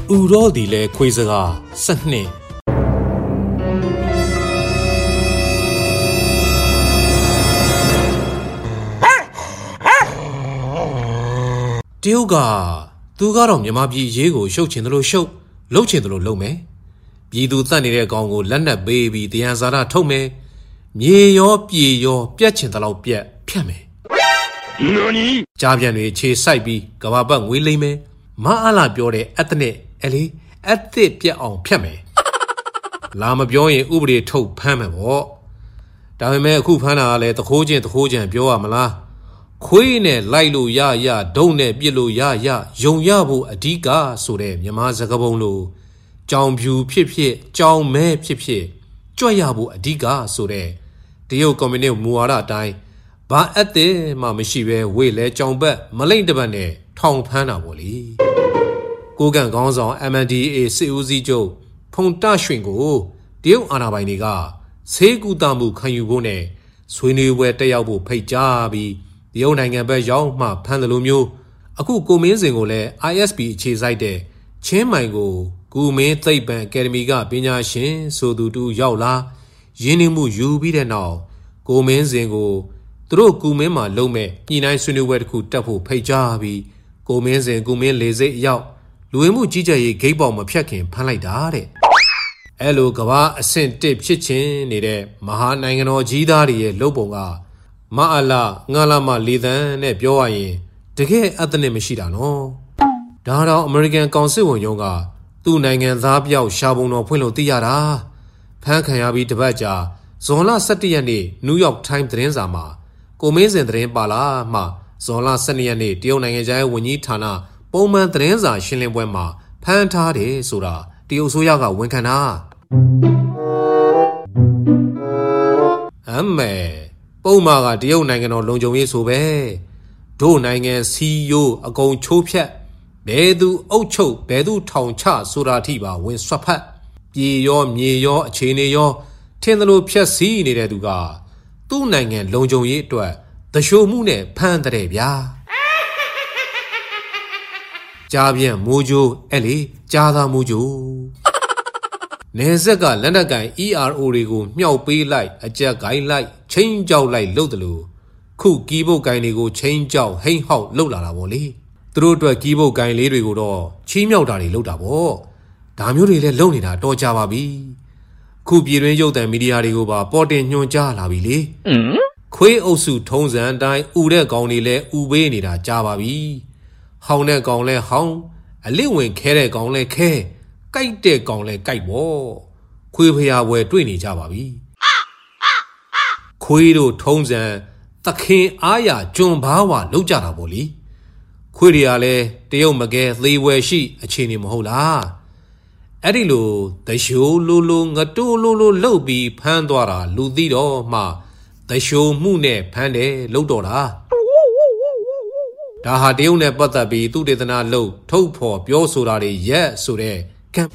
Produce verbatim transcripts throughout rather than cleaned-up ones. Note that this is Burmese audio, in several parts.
ဥရောဒီလေခွေးစကားစနစ်တရုတ်ကသူကတော့မြန်မာပြည်ရေးကိုရှုပ်ချင်တယ်လို့ရှုပ်လှုပ်ချင်တယ်လို့လှုပ်မယ်ပြည်သူတတ်နေတဲ့ကောင်ကိုလက်နက်ပေးပြီးတရားစာရထုတ်မယ်မြေရောပြေရောပြက်ချင်တယ်လို့ပြက်ဖြတ်မယ်နော်နီကြားပြန်တွေခြေဆိုင်ပြီးကဘာပတ်ငွေလိမ့်မယ်မအားလာပြောတဲ့အက်တနစ်အဲ့လေအက်သစ်ပြက်အောင်ဖြတ်မယ်လာမပြောရင်ဥပဒေထုတ်ဖမ်းမယ်ပေါ့ဒါပေမဲ့အခုဖမ်းတာကလည်းတခိုးချင်းတခိုးချံပြောရမလားခွေးနဲ့လိုက်လို့ရရဒုံနဲ့ပြစ်လို့ရရယုံရဖို့အဓိကဆိုတဲ့မြမစကားပုံလို့ကြောင်ဖြူဖြစ်ဖြစ်ကြောင်မဲဖြစ်ဖြစ်ကြွက်ရဖို့အဓိကဆိုတဲ့တရုတ်ကွန်မြူနစ်မူဝါဒအတိုင်းဘာအက်တဲ့မှမရှိပဲဝေလဲကြောင်ပတ်မလိမ့်တပတ်နဲ့ထောင်ဖမ်းတာပေါ့လေကိုကန်ကောင်းဆောင် M N D A စစ်ဦးစီးချုပ်ဖုန်တရွှင်ကိုတရုတ်အာဏာပိုင်တွေကဆေးကူတာမှုခံယူဖို့နဲ့ဆွေးနွေးပွဲတက်ရောက်ဖို့ဖိတ်ကြားပြီးတရုတ်နိုင်ငံဘက်ရောက်မှဖမ်းတယ်လို့မျိုးအခုကိုမင်းစင်ကိုလည်း I S P အခြေစိုက်တဲ့ချင်းမိုင်ကိုကူမင်းသိပ္ပံအကယ်ဒမီကပညာရှင်ဆိုသူတူရောက်လာရင်းနှီးမှုယူပြီးတဲ့နောက်ကိုမင်းစင်ကိုသူတို့ကူမင်းမှာလုံးမဲ့ညှိနှိုင်းဆွေးနွေးပွဲတစ်ခုတက်ဖို့ဖိတ်ကြားပြီးကိုမင်းစင်ကူမင်းလေစိတ်အရောက်လူဝင်မှုကြီးကြပ်ရေးဂိတ်ပေါက်မဖြတ်ခင်ဖမ်းလိုက်တာတဲ့အဲ့လိုကဘာအဆင့်တစ်ဖြစ်ချင်းနေတဲ့မဟာနိုင်ငံတော်ကြီးသားတွေရဲ့လုပ်ပုံကမအလာငါလာမလီသန်နဲ့ပြောရရင်တကယ်အသနစ်မရှိတာနော်ဒါတော့အမေရိကန်ကောင်စစ်ဝန်ရုံးကသူ့နိုင်ငံသားပြောက်ရှာပုံတော်ဖွင့်လို့သိရတာဖမ်းခံရပြီးတပတ်ကြာဇွန်လ၁၁ရက်နေ့နယူးယောက်တိုင်းမ်သတင်းစာမှာကိုမင်းစင်သတင်းပါလာမှဇွန်လ၁၂ရက်နေ့တရုတ်နိုင်ငံခြားရေးဝန်ကြီးဌာနပုံမှန်သတင်းစာရှင်းလင်းပွဲမှာဖမ်းထားတယ်ဆိုတာတရုတ်အစိုးရကဝန်ခံတာအမေပုံမှာကတရုတ်နိုင်ငံတော်လုံခြုံရေးဆိုပဲတို့နိုင်ငံစီယိုအကုန်ချိုးဖြတ်ဘယ်သူအုပ်ချုပ်ဘယ်သူထောင်ချဆိုတာထိပါဝင်ဆွတ်ဖတ်ပြေရောမြေရောအခြေအနေရောထင်သလိုဖြက်စီးနေတဲ့သူကသူ့နိုင်ငံလုံခြုံရေးအတွက်တရှိုးမှုနဲ့ဖမ်းတဲ့ဗျာကြားပြန်မိုးကြိုးအဲ့လေကြားသားမိုးကြိုးနေဆက်ကလက်နက်ကန် E R O တွေကိုမြှောက်ပေးလိုက်အကြက်ကိုင်းလိုက်ချင်းကြောက်လိုက်လုပ်တယ်လို့ခုကီးဘုတ်ကိုင်းတွေကိုချင်းကြောက်ဟိမ့်ဟောက်လုပ်လာတာပေါ့လေသူတို့အတွက်ကီးဘုတ်ကိုင်းလေးတွေကိုတော့ချီးမြှောက်တာတွေလုပ်တာပေါ့ဒါမျိုးတွေလည်းလုပ်နေတာတော်ကြပါပြီခုပြည်တွင်းရုပ်သံမီဒီယာတွေကိုပါပေါ်တင်ညွှန်ကြားလာပြီလေခွေးအုပ်စုထုံးစံအတိုင်းဥတဲ့ကောင်တွေလည်းဥပေးနေတာကြားပါပြီဟောင်းတဲ့ကောင်လဲဟောင်းအလစ်ဝင်ခဲတဲ့ကောင်လဲခဲကြိုက်တဲ့ကောင်လဲကြိုက်ပေါ့ခွေးဖျားပွဲတွေ့နေကြပါပြီခွေးတို့ထုံးစံသခင်အားရကျွံဘာဝလောက်ကြတာပေါ့လေခွေးတွေကလည်းတရုတ်မကဲသေးဝယ်ရှိအခြေအနေမဟုတ်လားအဲ့ဒီလိုတရှိုးလိုလိုငတိုးလိုလိုလှုပ်ပြီးဖမ်းသွားတာလူသိတော့မှတရှိုးမှုနဲ့ဖမ်းတယ်လှုပ်တော့တာဒါဟာတရုတ်နဲ့ပတ်သက်ပြီးသူတေသနာလှုပ်ထုတ်ဖော်ပြောဆိုတာတွေရက်ဆိုတဲ့ကံ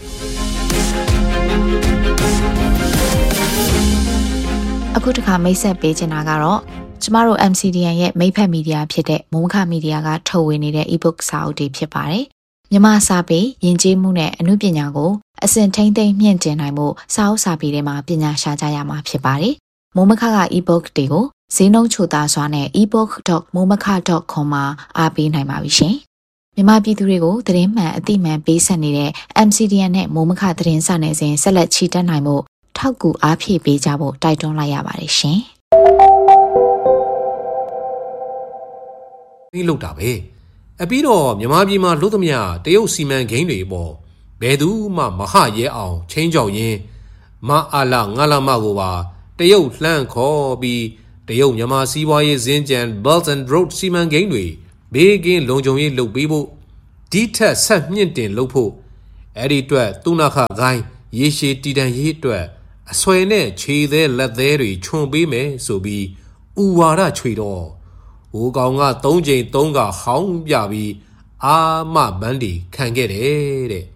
အခုတခါမိတ်ဆက်ပေးချင်တာကတော့ကျမတို့ M C D N ရဲ့မိတ်ဖက်မီဒီယာဖြစ်တဲ့မိုးခမီဒီယာကထုတ်ဝေနေတဲ့ e-book စာအုပ်တွေဖြစ်ပါတယ်မြန်မာစာပေယဉ်ကျေးမှုနဲ့အမှုပညာကိုအစဉ်ထိမ့်သိမ့်မြင့်တင်နိုင်မှုစာအုပ်စာပေတွေမှာပညာရှာကြရမှာဖြစ်ပါတယ်မိုးမခက e-book တွေကိုဈေးနှုန်းချိုသာစွာနဲ့ e book dot momaka dot com မှာအားပေးနိုင်ပါပြီရှင်မြန်မာပြည်သူတွေကိုသတင်းမှန်အသိမှန်ပေးဆက်နေတဲ့ M C D N နဲ့မိုးမခသတင်းစာနယ်စဉ်ဆက်လက်ချီတက်နိုင်မှုထောက်ကူအားဖြည့်ပေးကြဖို့တိုက်တွန်းလိုက်ရပါတယ်ရှင်ဒီလောက်တာပဲအပြီးတော့မြန်မာပြည်မှာလို့သမျှတရုတ်စီမံကိန်းတွေပေါ့ဘယ်သူမှမဟရဲအောင်ချင်းကြောက်ရင်းမအားလာငါလာမကိုပါတရုတ်လှမ်းခေါ်ပြီးတရုတ်မြန်မာစီးပွားရေးစင်ကြံ Belt and Road စီမံကိန်းတွေဘေးကင်းလုံခြုံရေးလုပ်ပေးဖို့ဒီထက်ဆက်မြင့်တင်လုပ်ဖို့အဲ့ဒီအတွက်သူနာခဂိုင်းရေရှည်တည်တံ့ရေးအတွက်အဆွဲနဲ့ခြေသေးလက်သေးတွေခြုံပေးမယ်ဆိုပြီးဥဝါဒချွေတော့ဟိုကောင်ကသုံးချိန်သုံးကဟောင်းပြပြီးအာမဘန်းဒီခံခဲ့တယ်တဲ့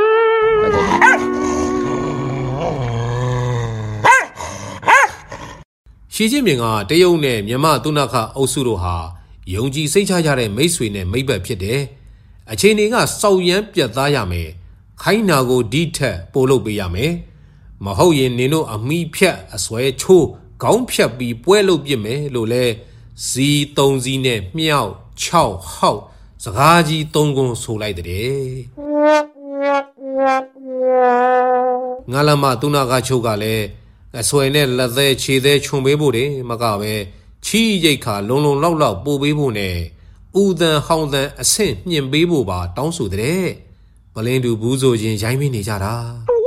ရှီကျင်းမြင့်ကတရုတ်နဲ့မြန်မာသူနာခအုပ်စုတို့ဟာယုံကြည်စိတ်ချကြတဲ့မိတ်ဆွေနဲ့မိတ်ဘက်ဖြစ်တယ်။အခြေအနေကစောက်ရမ်းပြတ်သားရမယ်။ခိုင်းနာကိုဒီထက်ပို့လုပ်ပေးရမယ်မဟုတ်ရင်နင်တို့အမိဖြတ်အစွဲချိုးခေါင်းဖြတ်ပြီးပွဲလုပ်ပြစ်မယ်လို့လဲဇီသုံးစီးနဲ့မြောက်၆ဟောက်စကားကြီးသုံးခုဆိုလိုက်တဲ့ငါလမသူနာကချုပ်ကလည်းအစွဲနဲ့လက်သေးခြေသေးခြုံပေးဖို့တယ်မကပဲချီရိတ်ခါလုံလုံလောက်လောက်ပို့ပေးဖို့နဲ့ဥဒန်ဟောင်းဒန်အဆင့်ညှင်ပေးဖို့ပါတောင်းဆိုတဲ့ပလင်းတူဘူးဆိုချင်းရိုင်းမိနေကြတာ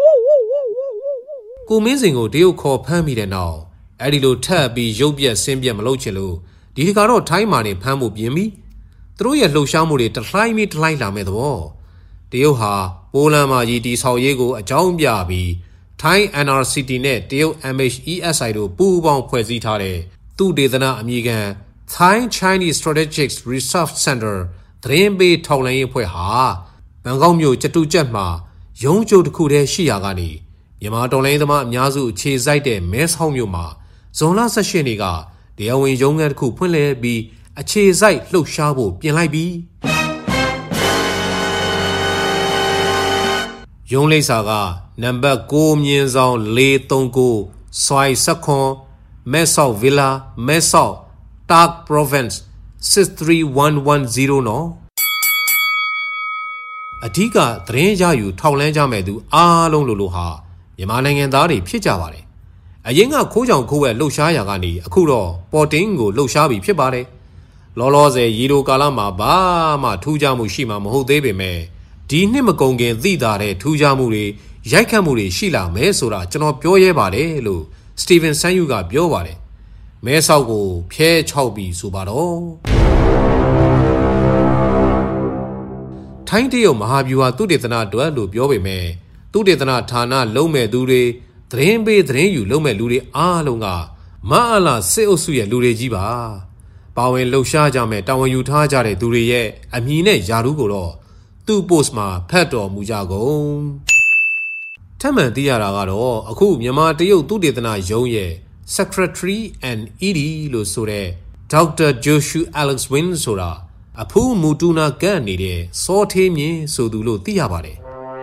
ကိုမင်းစင်ကိုတရုတ်ခေါ်ဖမ်းမိတဲ့နောက်အဲ့ဒီလိုထပ်ပြီးရုပ်ပြက်ဆင်းပြက်မလုပ်ချင်လို့ဒီတကတော့ထိုင်းမာနေဖမ်းဖို့ပြင်ပြီးသူတို့ရဲ့လှုပ်ရှားမှုတွေတလှိုင်းပြီးတလှိုင်းလာမဲ့သဘောတရုတ်ဟာပိုလန်မာကြီးတီဆောက်ရေးကိုအကြောင်းပြပြီးထိုင်း N R C T နဲ့တရုတ် M H E S I တို့ပူးပေါင်းဖွဲ့စည်းထားတဲ့သူဒေသနာအမည်ခံ Thai Chinese Strategic Research Center သတင်းပေးထောက်လှမ်းရေးအဖွဲ့ဟာဘန်ကောက်မြို့ကျတူကျက်မှာရုံးချုပ်တစ်ခုတည်းရှိရာကနေမြန်မာတော်လှန်ရေးသမားအများစုအခြေစိုက်တဲ့မဲဆောက်မြို့မှာဇွန်လ၁၈ရက်နေ့ကတရားဝင်ရုံးခန်းတစ်ခုဖွင့်လှစ်ပြီးအခြေစိုက်လှုပ်ရှားဖို့ပြင်လိုက်ပြီးရုံးလိပ်စာကနံပါတ်၉မြင်းဆောင်၄၃၉စွိုင်စခွန်မဲဆောက်ဗီလာမဲဆောက်တာ့ Province ၆၃၁၁၀နော်အဓိကသတင်းရယူထောက်လန်းကြမဲ့သူအားလုံးလိုလိုဟာမြန်မာနိုင်ငံသားတွေဖြစ်ကြပါတယ်အရင်ကခိုးကြောင်ခိုးဝဲလှုပ်ရှားရာကနေအခုတော့ပေါ်တင်းကိုလှုပ်ရှားပြီးဖြစ်ပါတယ်လောလောဆယ်ရီတိုကာလမှာဘာမှထူးခြားမှုရှိမှာမဟုတ်သေးပေမဲ့ဒီနှစ်မကုန်ခင်သိတာတဲ့ထူးခြားမှုတွေရိုက်ခတ်မှုတွေရှိလာမယ်ဆိုတာကျွန်တော်ပြောရဲပါတယ်လို့စတီဗင်ဆန်ယူကပြောပါတယ်မဲဆောက်ကိုဖျဲချောက်ပြီးဆိုပါတော့ထိုင်းတရုတ်မဟာဗျူဟာသုတေသနအတွက်လို့ပြောပေမဲ့သုတေသနဌာနလုံးမဲ့သူတွေသတင်းပေးသတင်းယူလုံးမဲ့လူတွေအားလုံးကမအလာစစ်အုပ်စုရဲ့လူတွေကြီးပါပါဝင်လှုပ်ရှားကြမဲ့တာဝန်ယူထားကြတဲ့သူတွေရဲ့အမည်နဲ့ယာရုကိုတော့သူ့ post မှာဖတ်တော်မူကြကုန်ထပ်မံသိရတာကတော့အခုမြန်မာတရုတ်သုတေသနရုံးရဲ့ Secretary and E D လို့ဆိုတဲ့ ဒေါက်တာ Joshua Alex Win ဆိုတာအဖူးမူတူနာကန့်နေတဲ့စောထေးမြင့်ဆိုသူလို့သိရပါတယ်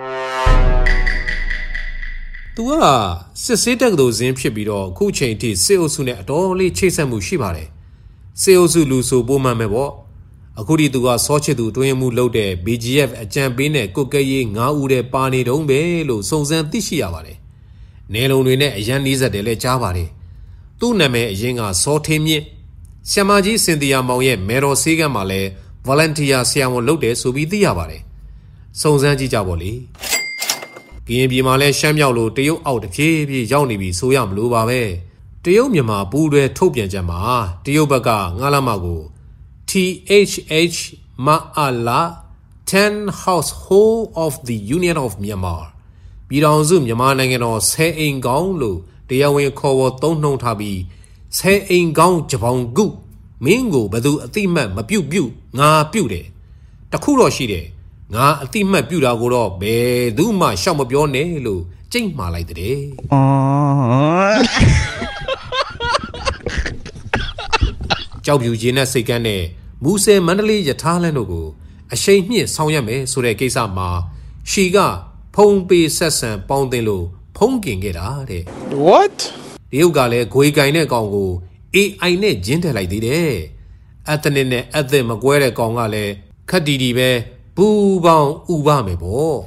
သူကစစ်ဆေးတက်ကတော်ဇင်းဖြစ်ပြီးတော့အခုချိန်ထိစစ်အုပ်စုနဲ့အတော်လေးချိတ်ဆက်မှုရှိပါတယ်စစ်အုပ်စုလူဆိုပိုးမှန်ပဲပေါ့အခုဒီသူကစောချစ်သူတွင်းမှုလုပ်တဲ့ B G F အကြံပေးနဲ့ကုတ်ကဲရေး၅ဦးတဲ့ပါနေတုံးပဲလို့စုံစမ်းသိရှိရပါတယ်နေလုံးတွေနဲ့အရန်နီးစက်တယ်လဲကြားပါတယ်သူ့နာမည်အရင်ကစောထေးမြင့်ဆရာမကြီးစင်တီယာမောင်ရဲ့မေတော်ဆေးကမ်းမှာလဲ volunteer ဆရာဝန်လုပ်တယ်ဆိုပြီးသိရပါတယ်စုံစမ်းကြည့်ကြပါလေကရင်ပြည်မှာလဲရှမ်းမြောက်လို့တရုတ်အောက်တစ်ပြေးပြေးရောက်နေပြီဆိုရမလို့ပါပဲတရုတ်မြန်မာပူးတွဲထုတ်ပြန်ချက်မှာတရုတ်ဘက်ကငါးလမကို T H H Ma'ala ten Household of the Union of Myanmar ပြည်ထောင်စုမြန်မာနိုင်ငံတော်ဆယ်အိမ်ကောင်းလို့တရားဝင်ခေါ်ဝေါ်သုံးနှုန်းထားပြီးဆယ်အိမ်ကောင်းဂျပောင်ကုမင်းကိုဘယ်သူအတိမတ်မပြုတ်ပြုတ်ငါပြုတ်တယ်တခုတော့ရှိတယ်ငါအတိမတ်ပြုတ်တာကိုတော့ဘယ်သူမှရှောက်မပြောနဲ့လို့ကြိတ်မှားလိုက်တဲ့အော်ကြောက်ပြူရင်းနဲ့စိတ်ကန်းနဲ့မူဆယ်မန္တလေးယထာလန်းတို့ကိုအရှိန်မြင့်ဆောင်ရွက်မယ်ဆိုတဲ့ကိစ္စမှာရှီကဖုံပေးဆက်ဆံပေါင်းတင်လို့ဖုံးကင်ခဲ့တာတဲ့ What တရုတ်ကလည်းဂွေကင်တဲ့ကောင်ကို A I နဲ့ဂျင်းထည့်လိုက်သေးတယ်အသနစ်နဲ့အသက်မကွဲတဲ့ကောင်ကလည်းခက်တီတီပဲပူပေါင်းဥပမယ်ပေါ့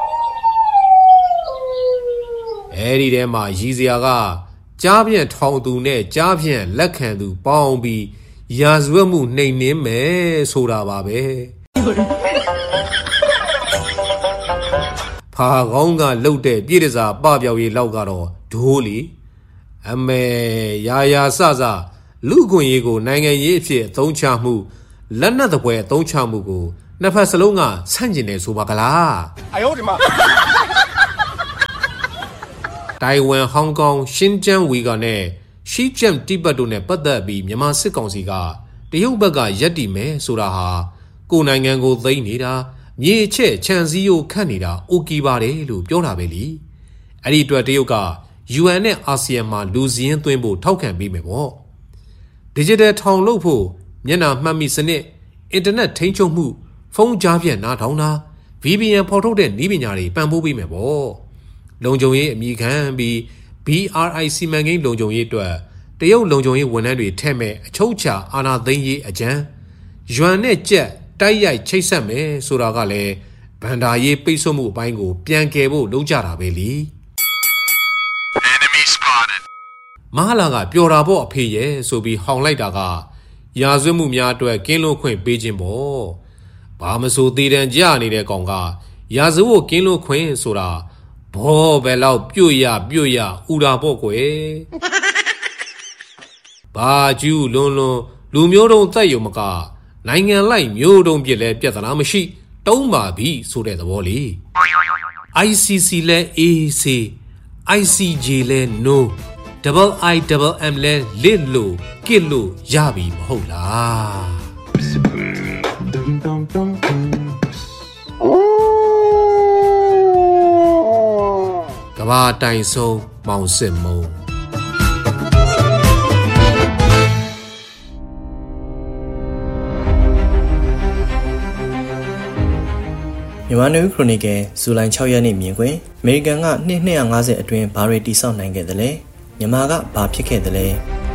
အဲဒီထဲမှာရည်စရာကကြားပြန့်ထောင်သူနဲ့ကြားပြန့်လက်ခံသူပေါင်းပြီးရာဇဝတ်မှုနှိမ်နင်းမယ်ဆိုတာပါပဲဖာကောင်းကလှုပ်တဲ့ပြည်တစားပပြောက်ရေးလောက်ကတော့ဒိုးလီအမေရာရာစစလူခွင့်ရေးကိုနိုင်ငံရေးအဖြစ်အသုံးချမှုလက်နက်သပွဲအသုံးချမှုကိုနှစ်ဖက်စလုံးကဆန့်ကျင်နေဆိုပါကလားအယောဒီမှာတိုင်ဝမ်ဟောင်ကောင်ရှင်းကျန်းဝီဂါနဲ့ရှီကျမ်တိဘတ်တို့နဲ့ပတ်သက်ပြီးမြန်မာစစ်ကောင်စီကတရုတ်ဘက်ကရက်တီမယ်ဆိုတာဟာကိုယ်နိုင်ငံကိုသိမ်းနေတာမြေချက်ခြံစည်းရိုးခတ်နေတာအိုကီပါတယ်လို့ပြောတာပဲလीအဲ့ဒီအတွက်တရုတ်က U N နဲ့အာဆီယံမှာလူစည်းရင်းသွင်းဖို့ထောက်ခံပေးမယ်ပေါ့ Digital ထောင်လုပ်ဖို့မျက်နှာမှတ်မိစနစ်အင်တာနက်ထိန်းချုပ်မှုဖုန်းကြားဖြတ်နားထောင်တာ V P N ဖော်ထုတ်တဲ့နည်းပညာတွေပံ့ပိုးပေးမယ်ပေါ့လုံခြုံရေးအမိခံပြီး B R I စီမံကိန်းလုံခြုံရေးအတွက်တရုတ်လုံခြုံရေးဝန်ထမ်းတွေထည့်မဲ့အချုပ်ချာအာဏာသိမ်းရေးအကြံယွမ်နဲ့ကြက်တိုက်ရိုက်ချိတ်ဆက်မယ်ဆိုတာကလည်းဗန်ဒါရေးပိတ်ဆို့မှုအပိုင်းကိုပြန်ကယ်ဖို့လုပ်ကြတာပဲလी Enemy spotted မဟာလာကပျော်တာပေါ့အဖေရဲ့ဆိုပြီးဟောင်လိုက်တာကရာဇဝတ်မှုများအတွက်ကင်းလွတ်ခွင့်ပေးခြင်းပေါ့ဘာမဆိုသေးတန်ကြနေတဲ့ကောင်ကရာဇဝတ်ကင်းလွတ်ခွင့်ဆိုတာဘောပဲလောက်ပြုတ်ရပြုတ်ရဥတာပေါ့ကွယ်ဘာကျူးလွန်လွန်လူမျိုးတုံးတက်ရုံမကနိုင်ငံလိုက်မျိုးတုံးပြစ်လဲပြဿနာမရှိတုံးပါပြီဆိုတဲ့သဘောလေ I C C လဲ A C I C J လဲ No Double I Double M လဲလစ်လို့ကစ်လို့ရပြီမဟုတ်လားကဘာတိုင်ဆုံးမောင်စစ်မုံမြန်မာနယူးခရိုနီကယ်ဇူလိုင်၆ရက်နေ့မြင်ကွင်းအမေရိကန်ကနှစ်၂၅၀အတွင်းဘာတွေတိစောက်နိုင်ခဲ့သလဲမြန်မာကဘာဖြစ်ခဲ့သလဲ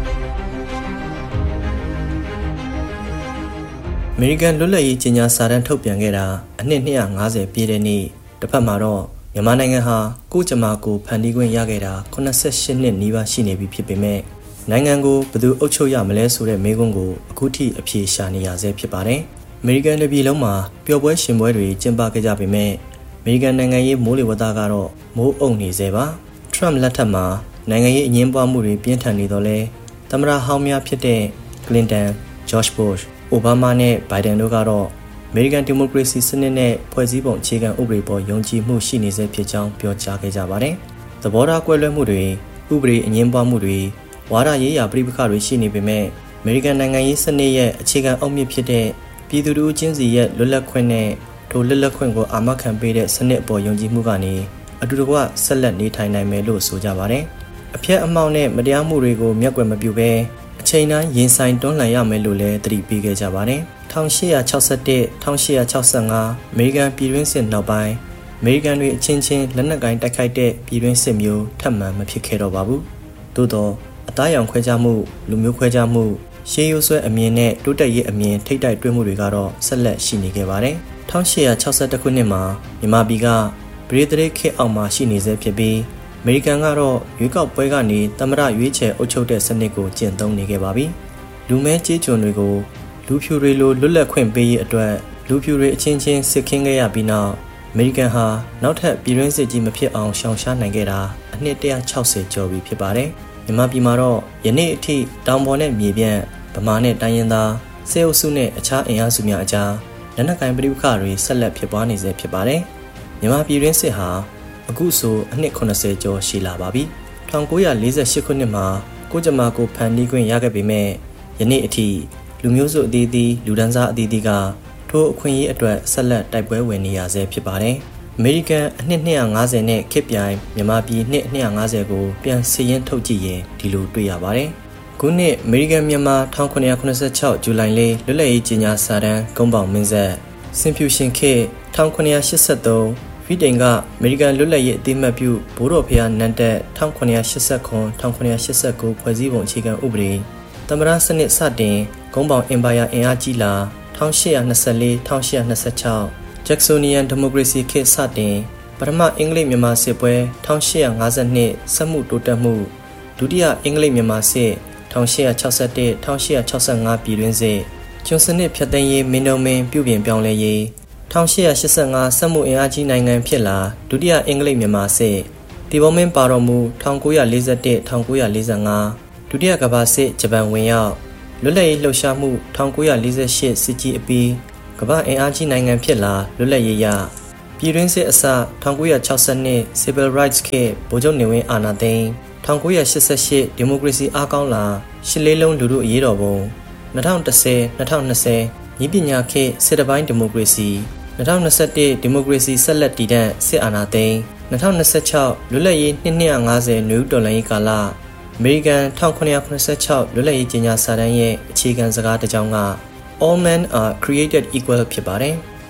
အမေရိကန်လွတ်လပ်ရေးကြေညာစာတမ်းထုတ်ပြန်ခဲ့တာအနှစ်၂၅၀ပြည့်တဲ့နေ့တစ်ဖက်မှာတော့မြန်မာနိုင်ငံဟာကိုကြမာကိုဖန်တီးခွင့်ရခဲ့တာ၈၈နှစ်နီးပါးရှိနေပြီဖြစ်ပေမဲ့နိုင်ငံကိုဘယ်သူအုပ်ချုပ်ရမလဲဆိုတဲ့မေးခွန်းကိုအခုထိအဖြေရှာနေရဆဲဖြစ်ပါတယ်အမေရိကန်ပြည်လုံးမှာပျော်ပွဲရှင်ပွဲတွေကျင်းပခဲ့ကြပေမဲ့အမေရိကန်နိုင်ငံရေးမိုးလေဝသကတော့မိုးအုံနေသေးပါထရမ့်လက်ထက်မှာနိုင်ငံရေးအငြင်းပွားမှုတွေပြင်းထန်နေတော့လဲသမ္မတဟောင်းများဖြစ်တဲ့ကလင်တန်ဂျော့ချ်ဘုရှ်အိုဘားမားနဲ့ဘိုင်ဒန်တို့ကတော့အမေရိကန်ဒီမိုကရေစီစနစ်နဲ့ဖွဲ့စည်းပုံအခြေခံဥပဒေပေါ်ယုံကြည်မှုရှိနေစေဖြစ်ကြောင်းပြောကြားခဲ့ကြပါတယ်သဘောထားကွဲလွဲမှုတွေဥပဒေအငြင်းပွားမှုတွေဝါဒရေးရာပြိပခါတွေရှိနေပေမဲ့အမေရိကန်နိုင်ငံရေးစနစ်ရဲ့အခြေခံအုတ်မြစ်ဖြစ်တဲ့ပြည်သူတို့ချင်းစီရဲ့လွတ်လပ်ခွင့်နဲ့ထိုလွတ်လပ်ခွင့်ကိုအာမခံပေးတဲ့စနစ်အပေါ်ယုံကြည်မှုကနေအတူတကွဆက်လက်နေထိုင်နိုင်မယ်လို့ဆိုကြပါတယ်။အဖျက်အမှောင့်နဲ့မတရားမှုတွေကိုမျက်ကွယ်မပြုဘဲအချိန်တိုင်းရင်ဆိုင်တွန်းလှန်ရမယ်လို့လည်းသတိပေးခဲ့ကြပါတယ်။၁၈၆၁-၁၈၆၅အမေရိကန်ပြည်တွင်းစစ်နောက်ပိုင်းအမေရိကန်တွေအချင်းချင်းလက်နက်ကိုင်တိုက်ခိုက်တဲ့ပြည်တွင်းစစ်မျိုးထပ်မံမဖြစ်ခဲ့တော့ပါဘူး။သို့သောအသားရောင်ခွဲခြားမှုလူမျိုးခွဲခြားမှုရှေးရိုးဆွဲအမြင်နဲ့တိုးတက်ရေးအမြင်ထိတ်တိုက်တွဲမှုတွေကတော့ဆက်လက်ရှိနေခဲ့ပါတယ်။၁၈၆၁ခုနှစ်မှာမြန်မာပြည်ကဗြိတိန်ခေတ်အောက်မှာရှိနေဆဲဖြစ်ပြီးအမေရိကန်ကတော့ရွေးကောက်ပွဲကနေသမ္မတရွေးချယ်အုပ်ချုပ်တဲ့စနစ်ကိုကျင့်သုံးနေခဲ့ပါပြီ။လူမဲကြေးကျွန်တွေကိုလူဖြူတွေလိုလွတ်လပ်ခွင့်ပေးရေးအတွက်လူဖြူတွေအချင်းချင်းစစ်ခင်းခဲ့ရပြီးနောက်အမေရိကန်ဟာနောက်ထပ်ပြည်တွင်းစစ်ကြီးမဖြစ်အောင်ရှောင်ရှားနိုင်ခဲ့တာအနှစ်၁၆၀ကျော်ပြီဖြစ်ပါတယ်။မြန်မာပြည်မှာတော့ယနေ့အထိတောင်ပေါ်နဲ့မြေပြန့်ဗမာနဲ့တိုင်းရင်းသားစေအုပ်စုနဲ့အခြားအင်အားစုများအကြားလက်နက်ကိုင်ပဋိပက္ခတွေဆက်လက်ဖြစ်ပွားနေဆဲဖြစ်ပါတယ်။မြန်မာပြည်တွင်းစစ်ဟာအခုဆိုအနှစ်၇၀ကျော်ရှိလာပါပြီ။၁၉၄၈ခုနှစ်မှာကိုကြမာကိုဖန်တီးခွင့်ရခဲ့ပေမဲ့ယနေ့အထိလူမျိုးစုအသီးသီးလူဒန်းစားအသီးသီးကထိုအခွင့်အရေးအတွက်ဆက်လက်တိုက်ပွဲဝင်နေရဆဲဖြစ်ပါတယ်။အမေရိကန်အနှစ်၂၅၀နဲ့ခေတ်ပြိုင်မြန်မာပြည်နှစ်၂၅၀ကိုပြန်စည်ရင်းထုတ်ကြည့်ရင်ဒီလိုတွေ့ရပါတယ်။ခုနှစ်အမေရိကန်မြန်မာ၁၉၇၆ဇူလိုင်လေးလွတ်လပ်ရေးကြေညာစာတမ်းကုန်းပေါင်မင်းဆက်စင်ဖြူရှင်ခေတ်၁၉၈၃ဗီတိန်ကအမေရိကန်လွတ်လပ်ရေးအသိအမှတ်ပြုဘိုးတော်ဖျားနန်းတက်၁၉၈၇-၁၉၈၉ဖွဲ့စည်းပုံအခြေခံဥပဒေသမ္မတစနစ်စတင်ကုန်းပေါင်အင်ပါယာအင်အားကြီးလာ၁၈၂၄-၁၈၂၆ဂျက်ဆိုနီယန်ဒီမိုကရေစီခေတ်စတင်ပထမအင်္ဂလိပ်မြန်မာစစ်ပွဲ၁၈၅၂စက်မှုတိုးတက်မှုဒုတိယအင်္ဂလိပ်မြန်မာစစ်၁၈၆၁-၁၈၆၅ပြည်တွင်းစစ်ကျွန်းစနစ်ဖြတ်သိမ်းရေးမင်းတို့မင်းပြုပြင်ပြောင်းလဲရေး၁၈၈၅စက်မှုအင်အားကြီးနိုင်ငံဖြစ်လာဒုတိယအင်္ဂလိပ်မြန်မာစစ်တီဘောမင်းပါတော်မူ၁၉၄၁-၁၉၄၅ဒုတိယကမ္ဘာစစ်ဂျပန်ဝင်ရောက်လွတ်လပ်ရေးလှုပ်ရှားမှု၁၉၄၈စစ်ကြီးအပြီးကမ္ဘာအင်အားကြီးနိုင်ငံဖြစ်လာလွတ်လပ်ရေးရပြည်တွင်းစစ်အစ၁၉၆၂ Civil Rights ခေတ်ဗိုလ်ချုပ်နေဝင်းအာဏာသိမ်း၁၉၈၈ဒီမိုကရေစီအားကောင်းလာရှစ်လေးလုံးလူထုအရေးတော်ပုံ၂၀၁၀-၂၀၂၀ညီပညာခေတ်စစ်တပိုင်းဒီမိုကရေစီ၂၀၂၁ဒီမိုကရေစီဆက်လက်တည်တံ့စစ်အာဏာသိမ်း၂၀၂၆လွတ်လပ်ရေးနှစ်၂၅၀နယူးတော်လှန်ရေးကာလအမေရိကန်၁၉၇၆လွတ်လပ်ရေးကြေညာစာတမ်းရဲ့အခြေခံစကားတစ်ကြောင်းက All men are created equal ဖြစ်ပါတယ်။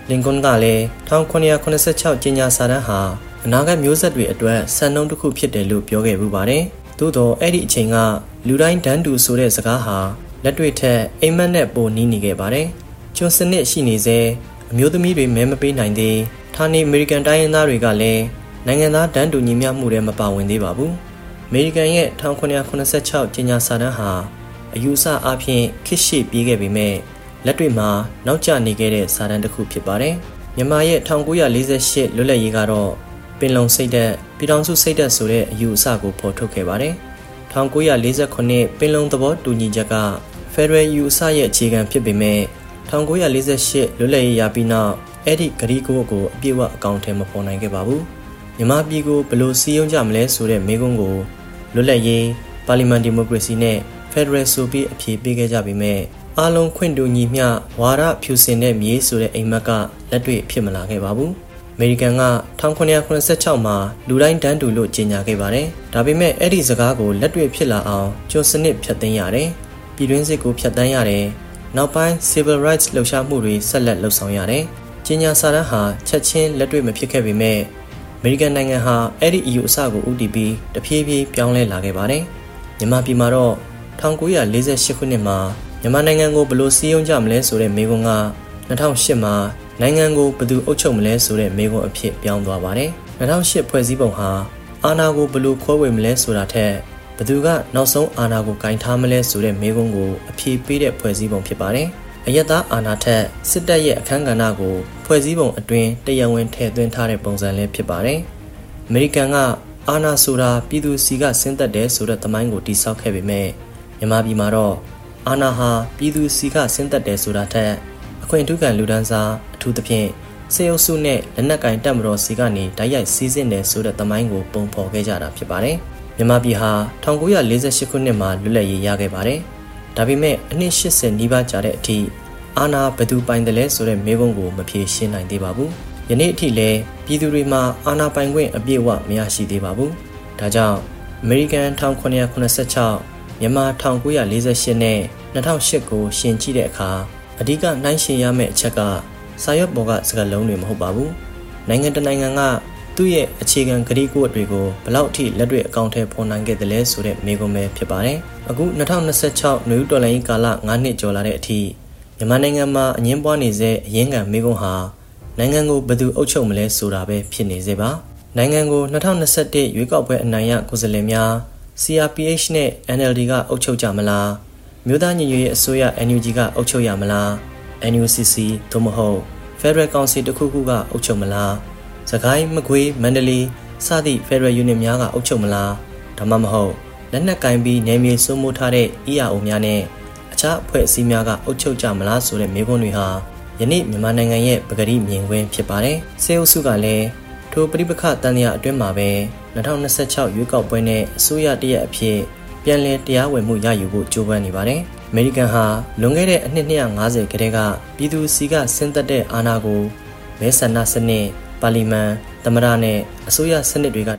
လင်ကွန်းကလည်း၁၉၇၆ကြေညာစာတမ်းဟာအနာဂတ်မျိုးဆက်တွေအတွက်စံနှုန်းတစ်ခုဖြစ်တယ်လို့ပြောခဲ့ပူပါတယ်။သို့တော့အဲ့ဒီအချိန်ကလူတိုင်းတန်းတူဆိုတဲ့စကားဟာလက်တွေ့ထက်အိမ်မက်နဲ့ပိုနီးနေခဲ့ပါတယ်။ကျွန်းစနစ်ရှိနေစေအမျိုးသမီးတွေမဲမပေးနိုင်သေးဌာနေအမေရိကန်တိုင်းရင်းသားတွေကလည်းနိုင်ငံသားတန်းတူညီမျှမှုတွေမပါဝင်သေးပါဘူး။အမေရိကန်ရဲ့၁၉၇၆ကြေညာစာတမ်းဟာအယူအဆအဖြစ်ခေတ်ရှေ့ပြေးခဲ့ပေမဲ့လက်တွေ့မှာနောက်ကျနေခဲ့တဲ့စာတမ်းတစ်ခုဖြစ်ပါတယ်။မြန်မာရဲ့၁၉၄၈လွတ်လပ်ရေးကတော့ပင်လုံစိတ်ဓာတ်ပြည်ထောင်စုစိတ်ဓာတ်ဆိုတဲ့အယူအဆကိုဖော်ထုတ်ခဲ့ပါတယ်။၁၉၄၉ပင်လုံသဘောတူညီချက်ကဖက်ဒရယ်ယူအဆရဲ့အခြေခံဖြစ်ပေမဲ့၁၉၄၈လွတ်လပ်ရေးရပြီးနောက်အဲ့ဒီဂရီကိုကိုအပြည့်အဝအကောင့်ထဲမပေါ်နိုင်ခဲ့ပါဘူး။မြန်မာပြည်ကိုဘယ်လိုစီးရုံးကြမလဲဆိုတဲ့မေးခွန်းကိုလွတ်လပ်ရေးပါလီမန်ဒီမိုကရေစီနဲ့ဖက်ဒရယ်ဆိုပြီးအဖြေပေးခဲ့ကြပေမဲ့အားလုံးခွင့်တူညီမျှဝါဒဖြူစင်တဲ့မြေဆိုတဲ့အိမ်မက်ကလက်တွေ့ဖြစ်မလာခဲ့ပါဘူး။အမေရိကန်က၁၉၇၆မှာလူတိုင်းတန်းတူလို့ကြေညာခဲ့ပါတယ်။ဒါပေမဲ့အဲ့ဒီစကားကိုလက်တွေ့ဖြစ်လာအောင်ကျွန်းစနစ်ဖြတ်သိမ်းရတယ်။ပြည်တွင်းစစ်ကိုဖြတ်တန်းရတယ်။နောက်ပိုင်း civil rights လှုပ်ရှားမှုတွေဆက်လက်လှုပ်ဆောင်ရတယ်။ကြေညာစာတမ်းဟာချက်ချင်းလက်တွေ့မဖြစ်ခဲ့ပေမဲ့အမေရိကန်နိုင်ငံဟာအဲ့ဒီ E U အစကိုဦးတည်ပြီးတဖြည်းဖြည်းပြောင်းလဲလာခဲ့ပါတယ်။မြန်မာပြည်မှာတော့၁၉၄၈ခုနှစ်မှာမြန်မာနိုင်ငံကိုဘယ်လိုစည်းရုံးကြမလဲဆိုတဲ့မေးခွန်းက၂၀၀၈မှာနိုင်ငံကိုဘယ်သူအုပ်ချုပ်မလဲဆိုတဲ့မေးခွန်းအဖြစ်ပြောင်းသွားပါတယ်။၂၀၀၈ဖွဲ့စည်းပုံဟာအာဏာကိုဘယ်လိုခွဲဝေမလဲဆိုတာထက်ဘယ်သူကနောက်ဆုံးအာဏာကိုကင်ထားမလဲဆိုတဲ့မေးခွန်းကိုအဖြေပေးတဲ့ဖွဲ့စည်းပုံဖြစ်ပါတယ်။အယက်သားအာဏာထက်စစ်တပ်ရဲ့အခမ်းကဏ္ဍကိုဖွဲ့စည်းပုံအတွင်းတရားဝင်ထည့်သွင်းထားတဲ့ပုံစံလေးဖြစ်ပါတယ်။အမေရိကန်ကအာဏာဆိုတာပြည်သူစီကဆင်းသက်တယ်ဆိုတဲ့သမိုင်းကိုတည်ဆောက်ခဲ့ပေမဲ့မြန်မာပြည်မှာတော့အာဏာဟာပြည်သူစီကဆင်းသက်တယ်ဆိုတာထက်အခွင့်အထူးခံလူဒန်းစားအထူးသဖြင့်စေအုပ်စုနဲ့လက်နက်ကင်တပ်မတော်စီကနေတိုက်ရိုက်စီးဆင်းတယ်ဆိုတဲ့သမိုင်းကိုပုံဖော်ခဲ့ကြတာဖြစ်ပါတယ်။မြန်မာပြည်ဟာ၁၉၄၈ခုနှစ်မှာလွတ်လပ်ရေးရခဲ့ပါတယ်။ဒါပေမဲ့အနှစ်၈၀နီးပါးကြာတဲ့အထိအာဏာဘယ်သူပိုင်တယ်လဲဆိုတဲ့မေးခွန်းကိုမဖြေရှင်းနိုင်သေးပါဘူး။ယနေ့အထိလည်းပြည်သူတွေမှာအာဏာပိုင်ခွင့်အပြည့်အဝမရရှိသေးပါဘူး။ဒါကြောင့်အမေရိကန်၁၉၇၆မြန်မာ၁၉၄၈နဲ့၂၀၀၈ကိုရှင်ကြည့်တဲ့အခါအဓိကနှိုင်းယှဉ်ရမယ့်အချက်ကစာရွက်ပေါ်ကစကားလုံးတွေမဟုတ်ပါဘူး။နိုင်ငံတနိုင်ငံကသူ့ရဲ့အခြေခံကတိကဝတ်တွေကိုဘယ်လောက်အထိလက်တွေ့အကောင့်ထဲပေါ်နိုင်ခဲ့သလဲဆိုတဲ့မေးခွန်းပဲဖြစ်ပါတယ်။အခု၂၀၂၆နယူးတော်လိုင်းကာလ၅နှစ်ကျော်လာတဲ့အထိမြန်မာနိုင်ငံမှာအငင်းပွားနေတဲ့အရင်းခံမေးခွန်းဟာနိုင်ငံကိုဘယ်သူအုပ်ချုပ်မလဲဆိုတာပဲဖြစ်နေစေပါ။နိုင်ငံကို၂၀၂၁ရွေးကောက်ပွဲအနိုင်ရကိုယ်စားလှယ်များ C R P H နဲ့ N L D ကအုပ်ချုပ်ကြမလားမြို့သားညီညွတ်ရေးအစိုးရ N U G ကအုပ်ချုပ်ရမလား N U C C သို့မဟုတ် Federal Council တစ်ခုခုကအုပ်ချုပ်မလားစကိုင်းမကွေးမန္တလေးစသည့် Federal Unit များကအုပ်ချုပ်မလားဒါမှမဟုတ်လက်နက်ကင်ပြီးနယ်မြေစိုးမိုးထားတဲ့ E R O များနဲ့အခြားအဖွဲ့အစည်းများကအုပ်ချုပ်ကြမလားဆိုတဲ့မေးခွန်းတွေဟာယနေ့မြန်မာနိုင်ငံရဲ့ပကတိမြင်ကွင်းဖြစ်ပါတယ်။စေအုပ်စုကလည်းထိုပဋိပက္ခတန်ရာအတွင်းမှာပဲ၂၀၂၆ရွေးကောက်ပွဲနဲ့အစိုးရတရက်အဖြစ်ပြန်လည်တရားဝင်မှုရယူဖို့ကြိုးပမ်းနေပါတယ်။အမေရိကန်ဟာလွန်ခဲ့တဲ့အနှစ်၂၅၀ကတည်းကပြည်သူစီကဆင်းသက်တဲ့အာဏာကိုမဲဆန္ဒစနစ်ပါလီမန်သမ္မတနဲ့အစိုးရစနစ်တွေက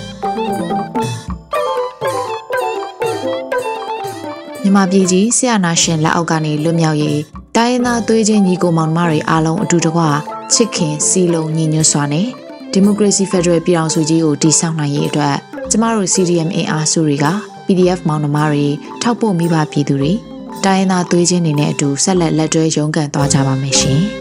မြန်မာပြည်ကြီးဆရာနာရှင်လက်အောက်ကနေလွတ်မြောက်ရေးတိုင်းရင်းသားသွေးချင်းညီကိုမောင်နှမတွေအားလုံးအတူတကွချစ်ခင်စီလုံးညီညွတ်စွာနဲ့ဒီမိုကရေစီဖက်ဒရယ်ပြည်ထောင်စုကြီးကိုတည်ဆောက်နိုင်ရေးအတွက်ကျမတို့ C D M အင်အားစုတွေက P D F မောင်နှမတွေထောက်ပို့မိဘပြည်သူတွေတိုင်းရင်းသားသွေးချင်းတွေနဲ့အတူဆက်လက်လက်တွဲရုန်းကန်သွားကြပါမယ်ရှင်။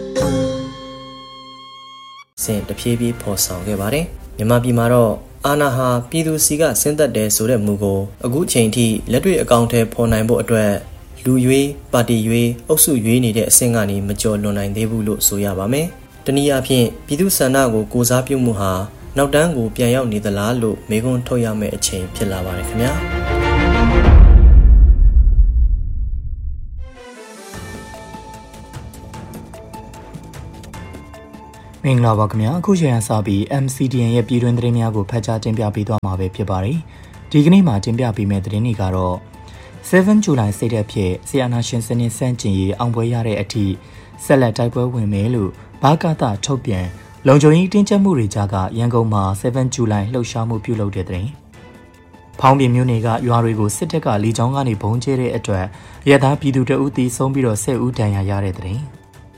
စဉ်တဖြည်းဖြည်းပေါ်ဆောင်ခဲ့ပါတယ်။မြန်မာပြည်မှာတော့အာဏာဟာပြည်သူစီကဆင်းသက်တယ်ဆိုတဲ့မူကိုအခုချိန်ထိလက်တွေ့အကောင့်ထဲပေါ်နိုင်ဖို့အတွက်လူရွေးပါတီရွေးအုပ်စုရွေးနေတဲ့အဆင့်ကနေမကျော်လွန်နိုင်သေးဘူးလို့ဆိုရပါမယ်။တနည်းအားဖြင့်ပြည်သူဆန္ဒကိုကိုစားပြုမှုဟာနောက်တန်းကိုပြန်ရောက်နေသလားလို့မေးခွန်းထုတ်ရမယ့်အချိန်ဖြစ်လာပါတယ်ခင်ဗျာ။မင်္ဂလာပါခင်ဗျာအခုချိန်ကစပြီး M C D N ရဲ့ပြည်တွင်းသတင်းများကိုဖတ်ကြားတင်ပြပေးသွားမှာပဲဖြစ်ပါတယ်ဒီကနေ့မှာတင်ပြပေးမယ့်သတင်းတွေကတော့seven July စိတ်သက်ဖြစ်ဆီယနာရှင်စနစ်စန့်ကျင်ရေးအောင်ပွဲရတဲ့အထိဆက်လက်တိုက်ပွဲဝင်မယ်လို့ဘာကတာထုတ်ပြန်လုံခြုံရေးတင်းကျပ်မှုတွေကြားကရန်ကုန်မှာseven July လှုပ်ရှားမှုပြုလုပ်တဲ့သတင်းဖောင်းပြမြို့နယ်ကရွာတွေကိုစစ်တပ်ကလေကြောင်းကနေဘုံကျဲတဲ့အတွက်ရဲသားပြည်သူတအုပ်တီဆုံးပြီးတော့ဆယ်ဦးဒဏ်ရာရတဲ့သတင်း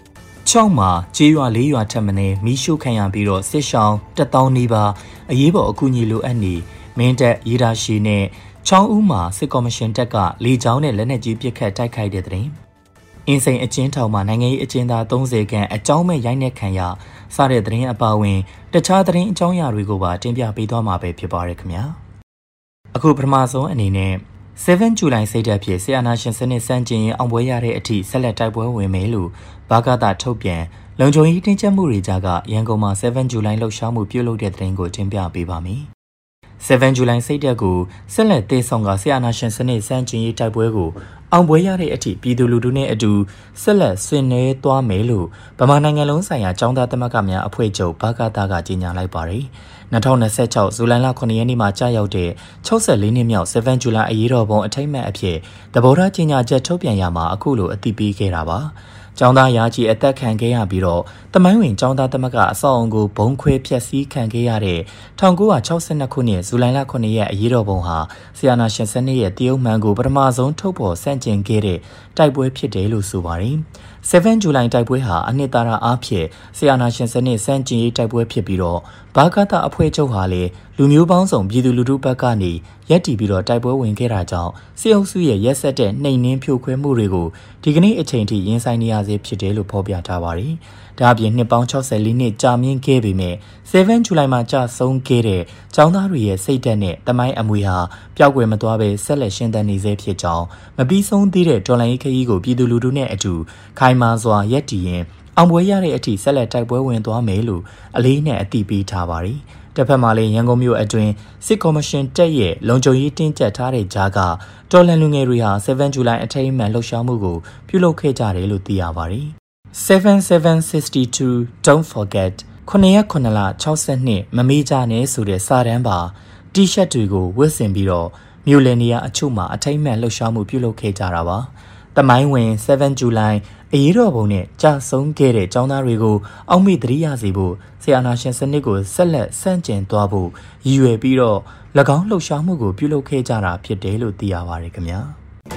ချောင်းမှာကျေးရွာလေးရွာထပ်မံမီးရှို့ခံရပြီးတော့စစ်ရှောင်းတစ်သောင်းနီးပါးအရေးပေါ်အကူအညီလိုအပ်နေမင်းတပ်ရေဒါရှိနဲ့ချောင်းဦးမှာစစ်ကော်မရှင်တပ်ကလေကြောင်းနဲ့လက်နက်ကြီးပစ်ခတ်တိုက်ခိုက်တဲ့တဲ့။အင်းစိန်အကျဉ်းထောင်မှာနိုင်ငံရေးအကျဉ်းသားသုံးဆယ်ခန့်အကြောင်းမဲ့ရိုက်နှက်ခံရစတဲ့သတင်းအပါအဝင်တခြားသတင်းအကြောင်းအရာတွေကိုပါတင်ပြပေးသွားမှာပဲဖြစ်ပါရခင်ဗျာ။အခုပထမဆုံးအနေနဲ့sevenဇူလိုင်စိတ်ဓာတ်ဖြစ်ဆီအာနာရှင်စနစ်စန့်ကျင်အောင်ပွဲရတဲ့အထိဆက်လက်တိုက်ပွဲဝင်မယ်လို့ဘာကတာထုတ်ပြန်လုံခြုံရေးတင်းကျပ်မှုတွေကြားကရန်ကုန်မှာsevenဇူလိုင်လှုပ်ရှားမှုပြုလုပ်တဲ့သတင်းကိုတင်ပြပေးပါမယ်။ sevenဇူလိုင်စိတ်ဓာတ်ကိုဆက်လက်တည်ဆောင်ကဆီအာနာရှင်စနစ်စန့်ကျင်ရေးတိုက်ပွဲကိုအောင်ပွဲရတဲ့အထိပြည်သူလူထုနဲ့အတူဆက်လက်ဆင်နွှဲသွားမယ်လို့ဗမာနိုင်ငံလုံးဆိုင်ရာចောင်းသားသမဂ္ဂများအဖွဲ့ချုပ်ဘာကတာကကြေညာလိုက်ပါတယ်။two thousand twenty-sixဇူလိုင်လnineရက်နေ့မှာကြာရောက်တဲ့sixty-fourနှစ်မြောက်sevenဇူလိုင်အရေးတော်ပုံအထိမ်းအမှတ်အဖြစ်သဘောထားကြေညာချက်ထုတ်ပြန်ရမှာအခုလိုအသိပေးခဲ့တာပါ။ကျောင်းသားရာကြီးအသက်ခံခဲ့ရပြီးတော့တမိုင်းဝင်ကျောင်းသားသမဂ္ဂအဆောက်အုံကိုဘုံခွဲဖျက်ဆီးခံခဲ့ရတဲ့nineteen sixty-twoခုနှစ်ဇူလိုင်လnineရက်အရေးတော်ပုံဟာဆီယနာရှင်စနစ်ရဲ့တရုတ်မှန်ကိုပထမဆုံးထုတ်ဖော်ဆန့်ကျင်ခဲ့တဲ့တိုက်ပွဲဖြစ်တယ်လို့ဆိုပါတယ်။ sevenဇူလိုင်တိုက်ပွဲဟာအနှစ်သာရအားဖြင့်ဆီယနာရှင်စနစ်စန့်ကျင်ရေးတိုက်ပွဲဖြစ်ပြီးတော့ဘာကတာအဖွဲ့ချုပ်ဟာလည်းလူမျိုးပေါင်းစုံပြည်သူလူထုဘက်ကနေရက်တီပြီးတော့တိုက်ပွဲဝင်ခဲ့တာကြောင့်စစ်အုပ်စုရဲ့ရက်စက်တဲ့နှိမ်နင်းဖြိုခွဲမှုတွေကိုဒီကနေ့အချိန်ထိရင်ဆိုင်နေရဆဲဖြစ်တယ်လို့ဖော်ပြထားပါတယ်။ဒါအပြင်နှစ်ပေါင်းsixty-fourနှစ်ကြာမြင့်ခဲ့ပေမဲ့sevenဇူလိုင်မှာကြာဆုံးခဲ့တဲ့ကျောင်းသားတွေရဲ့စိတ်ဓာတ်နဲ့တမိုင်းအမွေဟာပျောက်ကွယ်မသွားဘဲဆက်လက်ရှင်သန်နေဆဲဖြစ်ကြောင်းမပြီးဆုံးသေးတဲ့တော်လှန်ရေးခရီးကိုပြည်သူလူထုနဲ့အတူခိုင်မာစွာရက်တီရင်အောင်ပွဲရတဲ့အထိဆက်လက်တိုက်ပွဲဝင်သွားမယ်လို့အလေးနဲ့အသိပေးထားပါတယ်။တစ်ဖက်မှာလည်းရန်ကုန်မြို့အတွင်းစစ်ကော်မရှင်တပ်ရဲ့လုံခြုံရေးတင်းကျပ်ထားတဲ့ကြားကတော်လှန်လူငယ်တွေဟာsevenဇူလိုင်အထိမ်းအမှတ်လှုပ်ရှားမှုကိုပြုလုပ်ခဲ့ကြတယ်လို့သိရပါတယ်။ seven seven sixty-two Don't Forget 9ရက်9လsixty-twoမမေ့ကြနဲ့ဆိုတဲ့စာတမ်းပါတီရှပ်တွေကိုဝတ်ဆင်ပြီးတော့မြို့လယ်နေရာအချို့မှာအထိမ်းအမှတ်လှုပ်ရှားမှုပြုလုပ်ခဲ့ကြတာပါ။တမိုင်းဝင်sevenဇူလိုင်အရေးတော်ပုံနဲ့ကြာဆုံးခဲ့တဲ့ကျောင်းသားတွေကိုအောက်မေ့သတိရစေဖို့ဆီအာနာရှင်စနစ်ကိုဆက်လက်ဆန့်ကျင်သွားဖို့ရည်ရွယ်ပြီးတော့၎င်းလှုပ်ရှားမှုကိုပြုလုပ်ခဲ့ကြတာဖြစ်တယ်လို့သိရပါတယ်ခင်ဗျာ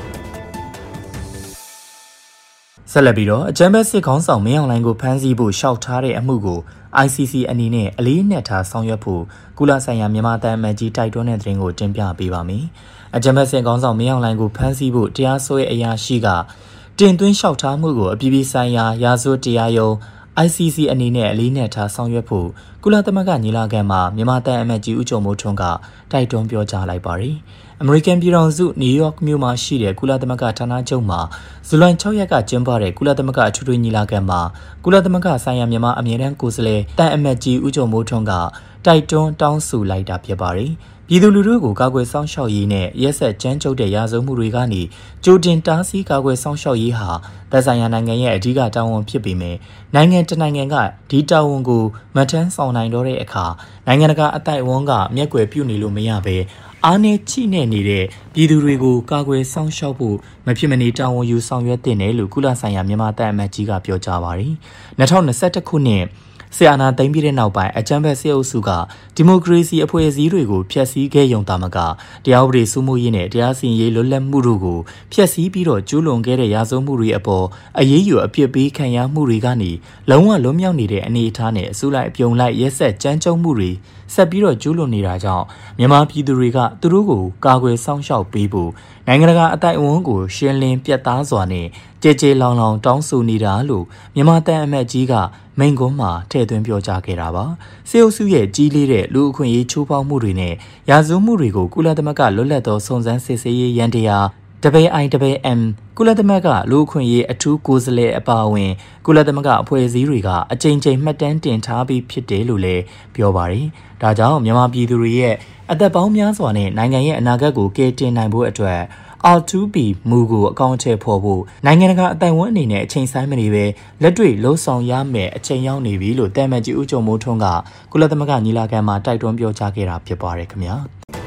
ဆက်လက်ပြီးတော့အကြမ်းဖက်စစ်ခေါင်းဆောင်မင်းအောင်လှိုင်ကိုဖမ်းဆီးဖို့ရှောက်ထားတဲ့အမှုကို I C C အနေနဲ့အလေးနက်ထားဆောင်ရွက်ဖို့ကုလဆိုင်ရာမြန်မာတန်အမတ်ကြီးတိုက်တွန်းတဲ့သတင်းကိုတင်ပြပေးပါမယ်။အကြမ်းဖက်စစ်ခေါင်းဆောင်မင်းအောင်လှိုင်ကိုဖမ်းဆီးဖို့တရားစွဲအရာရှိကတင်သွင်းလျှောက်ထားမှုကိုအပြည်ပြည်ဆိုင်ရာရာဇဝတ်တရားရုံး I C C အနေနဲ့အလေးနက်ထားဆောင်ရွက်ဖို့ကုလသမဂ္ဂညီလာခံမှာမြန်မာတန်အမတ်ကြီးဦးကျော်မိုးထွန်းကတိုက်တွန်းပြောကြားလိုက်ပါတယ်။ အမေရိကန်ပြည်ထောင်စုနယူးယောက်မြို့မှာရှိတဲ့ကုလသမဂ္ဂဌာနချုပ်မှာဇူလိုင်sixရက်ကကျင်းပတဲ့ကုလသမဂ္ဂအထွေထွေညီလာခံမှာကုလသမဂ္ဂဆိုင်ရာမြန်မာအမြဲတမ်းကိုယ်စားလှယ်တန်အမတ်ကြီးဦးကျော်မိုးထွန်းကတိုက်တွန်းတောင်းဆိုလိုက်တာဖြစ်ပါတယ်။ပြည်သူလူထုကိုကာကွယ်စောင့်ရှောက်ရေးနဲ့ရက်စက်ကြမ်းကြုတ်တဲ့ရာဇဝတ်မှုတွေကနေကြိုတင်တားဆီးကာကွယ်စောင့်ရှောက်ရေးဟာသက်ဆိုင်ရာနိုင်ငံရဲ့အဓိကတာဝန်ဖြစ်ပေမဲ့နိုင်ငံတနိုင်ငံကဒီတာဝန်ကိုမထမ်းဆောင်နိုင်တော့တဲ့အခါနိုင်ငံတကာအသိုက်အဝန်းကမျက်ကွယ်ပြုနေလို့မရဘဲအားနဲ့ချိနဲ့နေတဲ့ပြည်သူတွေကိုကာကွယ်စောင့်ရှောက်ဖို့မဖြစ်မနေတာဝန်ယူဆောင်ရွက်တင်တယ်လို့ကုလဆိုင်ရာမြန်မာတပ်အမတ်ကြီးကပြောကြားပါတယ်။two thousand twenty-oneခုနှစ်ဆီအာနာသိမ်းပြီးတဲ့နောက်ပိုင်းအကြမ်းဖက်စစ်အုပ်စုကဒီမိုကရေစီအဖွဲ့အစည်းတွေကိုဖျက်ဆီးခဲ့ရုံသာမကတရားဥပဒေစိုးမိုးရေးနဲ့တရားစီရင်ရေးလွတ်လပ်မှုတို့ကိုဖျက်ဆီးပြီးတော့ကျူးလွန်ခဲ့တဲ့ရာဇဝတ်မှုတွေအပေါ်အရေးယူအပြစ်ပေးခံရမှုတွေကနေလုံးဝလွတ်မြောက်နေတဲ့အနေအထားနဲ့အစုလိုက်အပြုံလိုက်ရက်စက်ကြမ်းကြုတ်မှုတွေဆက်ပြီးတော့ကျူးလွန်နေတာကြောင့်မြန်မာပြည်သူတွေကသူတို့ကိုကာကွယ်စောင့်ရှောက်ပေးဖို့နိုင်ငံတကာအသိုက်အဝန်းကိုရှင်းလင်းပြတ်သားစွာနဲ့ကြဲကြဲလောင်လောင်တောင်းဆိုနေတာလို့မြန်မာတန်အမတ်ကြီးကမိန့်ခွန်းမှာထည့်သွင်းပြောကြားခဲ့တာပါစစ်အုပ်စုရဲ့ကြီးလေးတဲ့လူအခွင့်အရေးချိုးဖောက်မှုတွေနဲ့ရာဇဝတ်မှုတွေကိုကုလသမဂ္ဂလွတ်လပ်သောစုံစမ်းစစ်ဆေးရေးရန်တရား W I W M ကုလသမဂ္ဂလူအခွင့်အရေးအထူးကိုယ်စားလှယ်အပါအဝင်ကုလသမဂ္ဂအဖွဲ့အစည်းတွေကအကြိမ်ကြိမ်မှတ်တမ်းတင်ထားပြီးဖြစ်တယ်လို့လည်းပြောပါတယ်။ဒါကြောင့်မြန်မာပြည်သူတွေရဲ့အသက်ပေါင်းများစွာနဲ့နိုင်ငံရဲ့အနာဂတ်ကိုကယ်တင်နိုင်ဖို့အတွက်R two P မူကိုအကောင့်ထဲပေါ်ဖို့နိုင်ငံတကာအတိုင်ဝန်းအနေနဲ့အချိန်ဆိုင်မနေပဲလက်တွေ့လှုံ့ဆော်ရမယ်အချိန်ရောက်နေပြီလို့တမ်မတ်ကြီးဦးကျော်မိုးထွန်းကကုလသမဂ္ဂညီလာခံမှာတိုက်တွန်းပြောကြားခဲ့တာဖြစ်ပါတယ်ခင်ဗျာ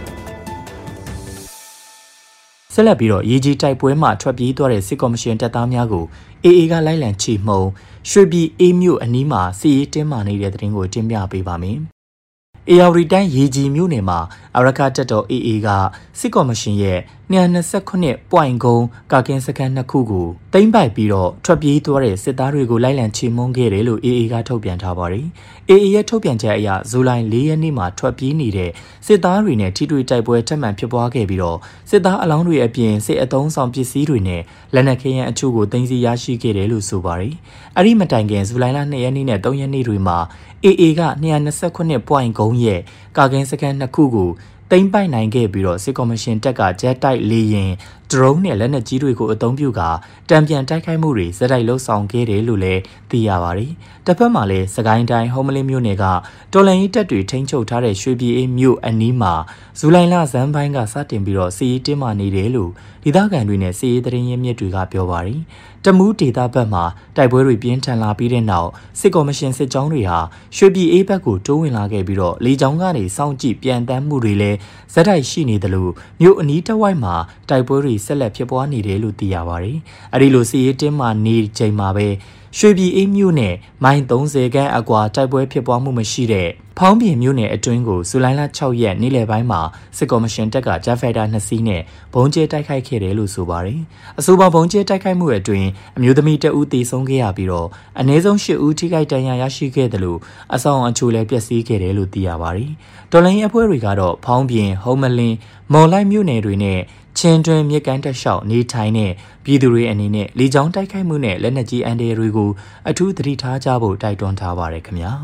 ဆက်လက်ပြီးတော့ရေကြီးတိုက်ပွဲမှာထွက်ပြေးသွားတဲ့စစ်ကော်မရှင်တပ်သားများကို A A ကလိုက်လံချီမှုံရွှေပြည်အေးမြို့အနီးမှာစီရေးတင်းမာနေတဲ့တဲ့တင်ကိုတင်ပြပေးပါမယ်။အေယာဝတီတိုင်းရေကြီးမြို့နယ်မှာအာရကာတက်တော် အေးအေး ကစစ်ကော်မရှင်ရဲ့၂၂၉ point ကုန်းကာကင်းစခန်းနှစ်ခုကိုသိမ်းပိုက်ပြီးတော့ထွက်ပြေးသွားတဲ့စစ်သားတွေကိုလိုက်လံချေမှုန်းခဲ့တယ်လို့ အေးအေး ကထုတ်ပြန်ထားပါတယ်။ အေးအေး ရဲ့ထုတ်ပြန်ချက်အရဇူလိုင်၄ရက်နေ့မှာထွက်ပြေးနေတဲ့စစ်သားတွေနဲ့ထိတွေ့တိုက်ပွဲထပ်မံဖြစ်ပွားခဲ့ပြီးတော့စစ်သားအလောင်းတွေအပြင်စစ်အုံဆောင်ပစ္စည်းတွေနဲ့လက်နက်ခဲယမ်းအချို့ကိုသိမ်းဆည်းရရှိခဲ့တယ်လို့ဆိုပါတယ်။အဲ့ဒီမတိုင်ခင်ဇူလိုင်လ၂ရက်နေ့နဲ့၃ရက်နေ့တွေမှာ အေးအေး က၂၂၉ point ကုန်းရဲ့ကာကင်းစခန်းနှစ်ခုကိုသိမ်းပိုက်နိုင်ခဲ့ပြီးတော့စစ်ကော်မရှင်တပ်ကဂျက်တိုက်လေရင်ဒရုန်းနဲ့လက်နက်ကြီးတွေကိုအသုံးပြုကာတံပြန်တိုက်ခိုက်မှုတွေစတိုက်လှုပ်ဆောင်ခဲ့တယ်လို့လည်းသိရပါတယ်။တစ်ဖက်မှာလည်းစကိုင်းတိုင်းဟုံးမလင်းမြို့နယ်ကတော်လန်ရေးတပ်တွေထိန်းချုပ်ထားတဲ့ရွှေပြည်အေးမြို့အနီးမှာဇူလိုင်လဇန်ပိုင်းကစတင်ပြီးတော့စီးရီးတင်းမာနေတယ်လို့ဒေသခံတွေနဲ့စီးရီးသတင်းရင်းမြစ်တွေကပြောပါတယ်။တမူးဒေသဘက်မှာတိုက်ပွဲတွေပြင်းထန်လာပြီးတဲ့နောက်စစ်ကော်မရှင်စစ်ကြောင်းတွေဟာရွှေပြည်အေးဘက်ကိုတိုးဝင်လာခဲ့ပြီးတော့လေကြောင်းကနေစောင့်ကြည့်ပြန်တမ်းမှုတွေလည်းဇက်တိုက်ရှိနေတယ်လို့မြို့အနီးတစ်ဝိုက်မှာတိုက်ပွဲတွေဆက်လက်ဖြစ်ပွားနေတယ်လို့သိရပါတယ်။အဲဒီလိုစီးရီးတင်းမာနေချိန်မှာပဲရွှေပြည်အေးမြို့နယ်မိုင်၃၀ခန့်အကွာတိုက်ပွဲဖြစ်ပွားမှုမရှိတဲ့ဖောင်းပြင်မြို့နယ်အတွင်းကိုဇူလိုင်လ၆ရက်နေ့လယ်ပိုင်းမှာစစ်ကော်မရှင်တပ်ကဂျက်ဖိုက်တာနှစ်စီးနဲ့ဘုံကျဲတိုက်ခိုက်ခဲ့တယ်လို့ဆိုပါတယ်။အဆိုပါဘုံကျဲတိုက်ခိုက်မှုအတွင်းအမျိုးသမီးတဦးသေဆုံးခဲ့ရပြီးတော့အနည်းဆုံး၈ဦးထိခိုက်ဒဏ်ရာရရှိခဲ့တယ်လို့အဆောင်အချို့လည်းပျက်စီးခဲ့တယ်လို့သိရပါတယ်။တော်လိုင်းအဖွဲ့တွေကတော့ဖောင်းပြင်ဟုံးမလင်းမော်လိုက်မြို့နယ်တွေနဲ့ချင်းတွင်မြစ်ကမ်းတက်လျှောက်နေထိုင်တဲ့ပြည်သူတွေအနေနဲ့လေကြောင်းတိုက်ခိုက်မှုနဲ့လက်နက်ကြီးအန်ဒီတွေကိုအထူးသတိထားကြဖို့တိုက်တွန်းထားပါရခင်ဗျာ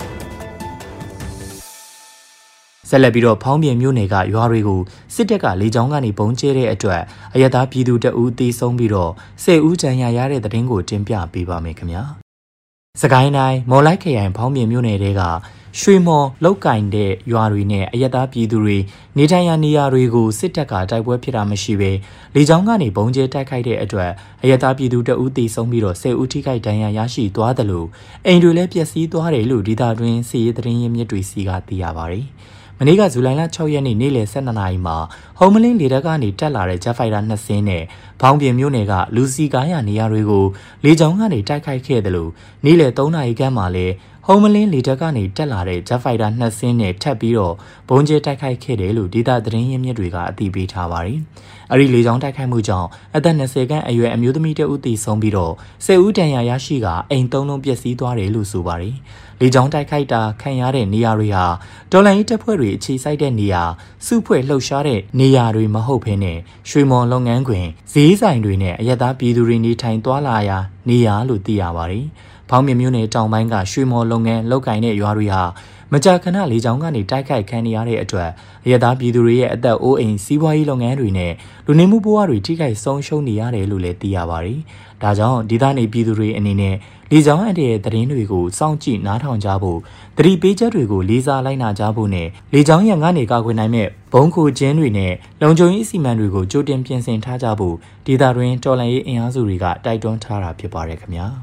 ဆက်လက်ပြီးတော့ဖောင်းပြင်မြို့နယ်ကရွာတွေကိုစစ်တပ်ကလေကြောင်းကနေပုံကျဲတဲ့အတွက်အရသာပြည်သူတအူးသေဆုံးပြီးတော့ဆယ်ဦးဒဏ်ရာရတဲ့တဲ့င်းကိုတင်ပြပေးပါမယ်ခင်ဗျာစကိုင်းတိုင်းမော်လိုက်ခရိုင်ဖောင်းပြင်မြို့နယ်တွေကရွှေမော်လောက်ကင်တဲ့ရွာတွေနဲ့အယက်သားပြည်သူတွေနေထိုင်ရာနေရာတွေကိုစစ်တပ်ကတိုက်ပွဲဖြစ်တာမရှိဘဲလေကြောင်းကနေဘုံကျဲတိုက်ခိုက်တဲ့အတွက်အယက်သားပြည်သူတအူးသေဆုံးပြီးတော့ဆယ်ဦးထိခိုက်ဒဏ်ရာရရှိသွားတယ်လို့အိမ်တွေလည်းပျက်စီးသွားတယ်လို့ဒေသတွင်းစီရေးသတင်းရင်းမြစ်တွေစီကသိရပါတယ်မနေ့ကဇူလိုင်လ၆ရက်နေ့နေ့လယ်၁၂နာရီမှာဟုံးမလင်းလေတပ်ကနေတက်လာတဲ့ဂျက်ဖိုက်တာနှစ်စင်းနဲ့ဘောင်းပြင်မြို့နယ်ကလူစီကားရနေရာတွေကိုလေကြောင်းကနေတိုက်ခိုက်ခဲ့တယ်လို့နေ့လယ်၃နာရီခန့်မှာလည်းဟုံးမလင်းလေတပ်ကနေတက်လာတဲ့ဂျက်ဖိုက်တာနှစ်စင်းနဲ့ထပ်ပြီးတော့ဘုံကျဲတိုက်ခိုက်ခဲ့တယ်လို့ဒေသသတင်းရင်းမြစ်တွေကအသိပေးထားပါတယ်။အဲဒီလေကြောင်းတိုက်ခိုက်မှုကြောင့်အသက်၂၀ခန့်အရွယ်အမျိုးသမီးတဦးသေဆုံးပြီးတော့ဆယ်ဦးဒဏ်ရာရရှိကအိမ်သုံးလုံးပျက်စီးသွားတယ်လို့ဆိုပါတယ်။လေကြောင်းတိုက်ခိုက်တာခံရတဲ့နေရာတွေဟာဒေါ်လာရေးတပ်ဖွဲ့တွေအခြေစိုက်တဲ့နေရာစုဖွဲ့လှုပ်ရှားတဲ့နေရာတွေမဟုတ်ဘဲနဲ့ရွှေမော်လုပ်ငန်းခွင်ဈေးဆိုင်တွေနဲ့အယက်သားပြည်သူတွေနေထိုင်သွားလာရာနေရာလို့သိရပါတယ်။ဖောင်းမြမြို့နယ်တောင်ပိုင်းကရွှေမော်လုပ်ငန်းလုပ်ကိုင်တဲ့ရွာတွေဟာမကြာခဏလေကြောင်းကနေတိုက်ခိုက်ခံရတဲ့အတွက်အရသာပြည်သူတွေရဲ့အသက်အိုးအိမ်စီးပွားရေးလုပ်ငန်းတွေနဲ့လူနေမှုဘဝတွေထိခိုက်ဆုံးရှုံးနေရတယ်လို့လည်းသိရပါတယ်။ဒါကြောင့်ဒေသနေပြည်သူတွေအနေနဲ့လေကြောင်းအန်တဲ့သတင်းတွေကိုစောင့်ကြည့်နားထောင်ကြဖို့သတိပေးချက်တွေကိုလေးစားလိုက်နာကြဖို့နဲ့လေကြောင်းရန်ကနေကာကွယ်နိုင်မဲ့ဘုံခိုကျင်းတွေနဲ့လုံခြုံရေးအစီအမံတွေကိုကြိုတင်ပြင်ဆင်ထားကြဖို့ဒေသတွင်းတော်လှန်ရေးအင်အားစုတွေကတိုက်တွန်းထားတာဖြစ်ပါတယ်ခင်ဗျာ။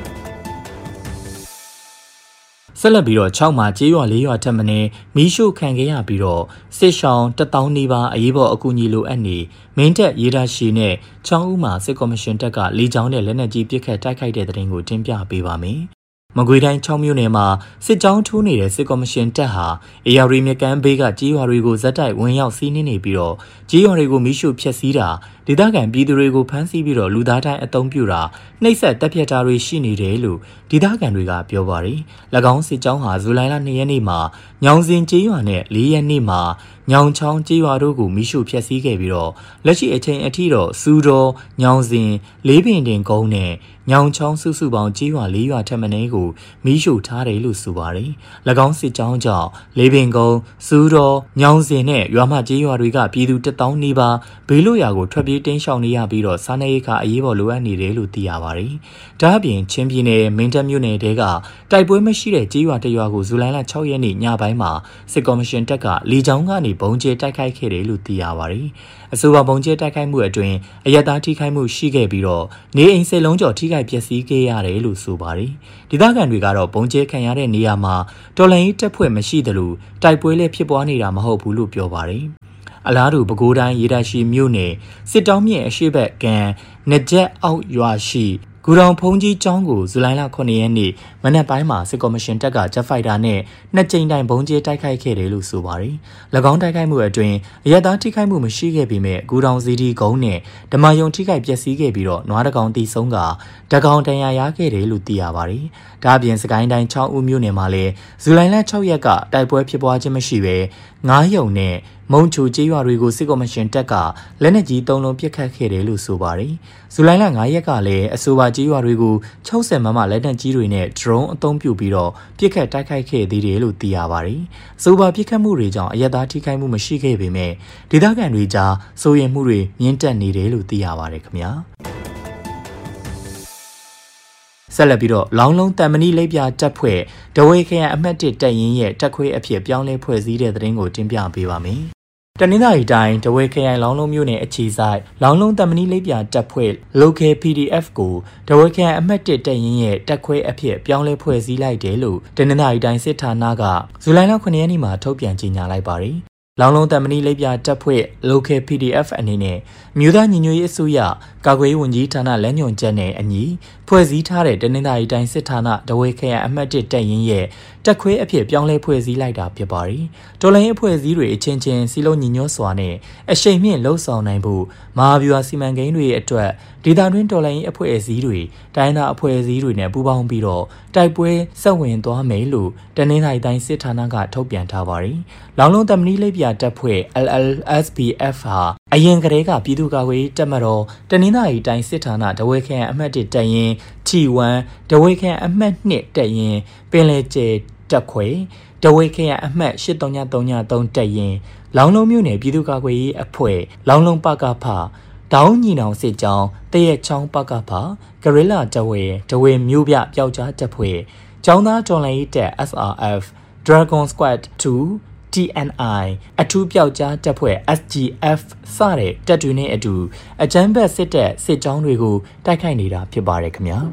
ဆက်လက်ပြီးတော့၆မှာကျေးရွာ၄ရွာထက်မင်းမီးရှို့ခံခဲ့ရပြီးတော့စစ်ရှောင်းတစ်သောင်းနီးပါးအရေးပေါ်အကူအညီလိုအပ်နေမင်းတပ်ရေဒါရှိနဲ့ချောင်းဦးမှာစစ်ကော်မရှင်တပ်ကလေကြောင်းနဲ့လက်နက်ကြီးပစ်ခတ်တိုက်ခိုက်တဲ့တဲ့တင်ကိုတင်ပြပေးပါမယ်။မကွေတိုင်း၆မြို့နယ်မှာစစ်ကြောင်းထိုးနေတဲ့စစ်ကော်မရှင်တပ်ဟာအေရရီမြကမ်းဘေးကကြေးရွာတွေကိုဇက်တိုက်ဝင်ရောက်စီးနင်းနေပြီးတော့ကြေးရွာတွေကိုမိရှုဖျက်ဆီးတာဒေသခံပြည်သူတွေကိုဖမ်းဆီးပြီးတော့လူသားတိုင်းအုံပြုတာနှိပ်စက်တပ်ဖြတ်တာတွေရှိနေတယ်လို့ဒေသခံတွေကပြောပါတယ်။၎င်းစစ်ကြောင်းဟာဇူလိုင်လ၂ရက်နေ့မှာညောင်စင်ကြေးရွာနဲ့၄ရက်နေ့မှာညောင်ချောင်းကြေးရွာတို့ကိုမိရှုဖျက်ဆီးခဲ့ပြီးတော့လက်ရှိအချိန်အထိတော့စူတော်ညောင်စင်လေးပင်တင်ကုန်းနဲ့ညောင်ချောင်းစုစုပေါင်းကြေးရွာ၄ရွာထက်မနည်းကိုမိရှုထားတယ်လို့ဆိုပါတယ်။၎င်းစစ်ကြောင်းကြောင့်လေးပင်ကုန်းစူတော်ညောင်စင်နဲ့ရွာမကြေးရွာတွေကပြည်သူတစ်သောင်းနီးပါးဘေးလွတ်ရာကိုထွက်ပြေးတင်းရှောင်နေရပြီးတော့စားနပ်ရိက္ခာအရေးပေါ်လိုအပ်နေတယ်လို့သိရပါတယ်။ဒါ့အပြင်ချင်းပြည်နယ်မင်းတပ်မြို့နယ်တဲကတိုက်ပွဲမရှိတဲ့ကြေးရွာတရွာကိုဇူလိုင်လ၆ရက်နေ့ညပိုင်းမှာစစ်ကော်မရှင်တပ်ကလေကြောင်းကနေဘုံကျဲတိုက်ခိုက်ခဲ့တယ်လို့သိရပါတယ်။အဆိုပါဘုံကျဲတိုက်ခိုက်မှုအတွင်းအယက်သားထိခိုက်မှုရှိခဲ့ပြီးတော့နေအိမ်စိတ်လုံးကျော်ထိခိုက်ပျက်စီးခဲ့ရတယ်လို့ဆိုပါတယ်။ဒေသခံတွေကတော့ဘုံကျဲခံရတဲ့နေရာမှာတော်လှန်ရေးတပ်ဖွဲ့မရှိသလိုတိုက်ပွဲလည်းဖြစ်ပွားနေတာမဟုတ်ဘူးလို့ပြောပါတယ်။အလားတူပဲခူးတိုင်းရေဒါရှိမြို့နယ်စစ်တောင်းမြင့်အရှိဘက်ကံနကြက်အောက်ရွာရှိဂူတောင်ဖုန်ကြီးကျောင်းကိုဇူလိုင်လခုနှစ်ရက်နေ့မနက်ပိုင်းမှာစစ်ကော်မရှင်တပ်ကဂျက်ဖိုက်တာနဲ့နှစ်ကြိမ်တိုင်ဘုံကျဲတိုက်ခိုက်ခဲ့တယ်လို့ဆိုပါတယ်။၎င်းတိုက်ခိုက်မှုအတွင်းအရသားထိခိုက်မှုမရှိခဲ့ပေမဲ့ဂူတောင်စီဒီကုန်းနဲ့ဓမ္မယုံထိခိုက်ပျက်စီးခဲ့ပြီးတော့နွားတကောင်တီဆုံးကတကောင်တန်ရာရခဲ့တယ်လို့သိရပါတယ်။ဒါအပြင်စကိုင်းတိုင်းချောင်းဦးမြို့နယ်မှာလည်းဇူလိုင်လ၆ရက်ကတိုက်ပွဲဖြစ်ပွားခြင်းမရှိဘဲငားယုံနဲ့မုံချိုကျေးရွာတွေကိုစစ်ကော်မရှင်တပ်ကလက်နက်ကြီးသုံးလုံးပစ်ခတ်ခဲ့တယ်လို့ဆိုပါတယ်။ဇူလိုင်လ၅ရက်ကလည်းအဆိုပါကျေးရွာတွေကို၆၀မမလက်နက်ကြီးတွေနဲ့ drone အသုံးပြုပြီးတော့ပစ်ခတ်တိုက်ခိုက်ခဲ့သေးတယ်လို့သိရပါတယ်။အဆိုပါပစ်ခတ်မှုတွေကြောင့်အရသားထိခိုက်မှုမရှိခဲ့ပေမဲ့ဒေသခံတွေကြားစိုးရိမ်မှုတွေမြင့်တက်နေတယ်လို့သိရပါတယ်ခင်ဗျာ။ဆက်လက်ပြီးတော့လောင်းလုံးတန်မဏိလိပ်ပြတက်ဖွဲ့ဒဝေခရိုင်အမှတ်၁တက်ရင်ရဲ့တက်ခွေးအဖြစ်ပြောင်းလဲဖွဲ့စည်းတဲ့သတင်းကိုတင်ပြပေးပါမယ်။တနင်္သာရီတိုင်းဒဝေခရိုင်လောင်းလုံးမြို့နယ်အခြေဆိုင်လောင်းလုံးတန်မဏိလိပ်ပြတက်ဖွဲ့ Local ပီ ဒီ အက်ဖ် ကိုဒဝေခရိုင်အမှတ်၁တက်ရင်ရဲ့တက်ခွေးအဖြစ်ပြောင်းလဲဖွဲ့စည်းလိုက်တယ်လို့တနင်္သာရီတိုင်းစစ်ဌာနကဇူလိုင်လခုနှစ်ရက်နေ့မှာထုတ်ပြန်ကြေညာလိုက်ပါတယ်။လောင်းလုံးတန်မဏိလိပ်ပြတက်ဖွဲ့ Local ပီ ဒီ အက်ဖ် အနေနဲ့မြို့သားညီညွတ်ရေးအစိုးရကာကွယ်ရေးဝန်ကြီးဌာနလမ်းညွှန်ချက်နဲ့အညီဖွဲ့စည်းထားတဲ့တနင်္သာရီတိုင်းစစ်ဌာနဒဝေခရိုင်အမှတ်၁တက်ရင်ရဲ့တက်ခွေးအဖြစ်ပြောင်းလဲဖွဲ့စည်းလိုက်တာဖြစ်ပါတယ်။တော်လိုင်းအဖွဲ့အစည်းတွေအချင်းချင်းစီလုံးညီညွတ်စွာနဲ့အရှိန်မြင့်လှုပ်ဆောင်နိုင်ဖို့မဟာဗျူဟာစီမံကိန်းတွေအတွက်ဒေသတွင်းတော်လိုင်းအဖွဲ့အစည်းတွေတိုင်းသားအဖွဲ့အစည်းတွေနဲ့ပူးပေါင်းပြီးတော့တိုက်ပွဲဆက်ဝင်သွားမယ်လို့တနင်္သာရီတိုင်းစစ်ဌာနကထုတ်ပြန်ထားပါတယ်။လောင်းလုံးတမဏိလိပ်ပြတက်ဖွဲ့ L L S B F ဟာအရင်ကတည်းကပြည်သူ့ကာကွယ်ရေးတပ်မတော်တနင်္သာရီတိုင်းစစ်ဌာနဒဝေခရိုင်အမှတ်၁တက်ရင် T one ဒဝေခရိုင်အမှတ်၂တက်ရင်ပင်လယ်ကျဲတက်ခွေဒဝေခရိုင်အမှတ်၈၃၃၃တက်ရင်လောင်းလုံးမြို့နယ်ပြည်သူ့ကာကွယ်ရေးအဖွဲ့လောင်းလုံးပကဖဒေါင်းညီနောင်စစ်ကြောင်းတရက်ချောင်းပကဖဂရိလာတဝေဒဝေမြို့ပြပျောက်ကြားတပ်ဖွဲ့ကျောင်းသားတော်လှန်ရေးတပ် S R F Dragon Squad two T N I အထူးပျောက်ကြားတပ်ဖွဲ့ S G F စတဲ့တပ်တွေနဲ့အတူအကြမ်းဖက်စစ်တပ်စစ်ကြောင်းတွေကိုတိုက်ခိုက်နေတာဖြစ်ပါတယ်ခင်ဗျာ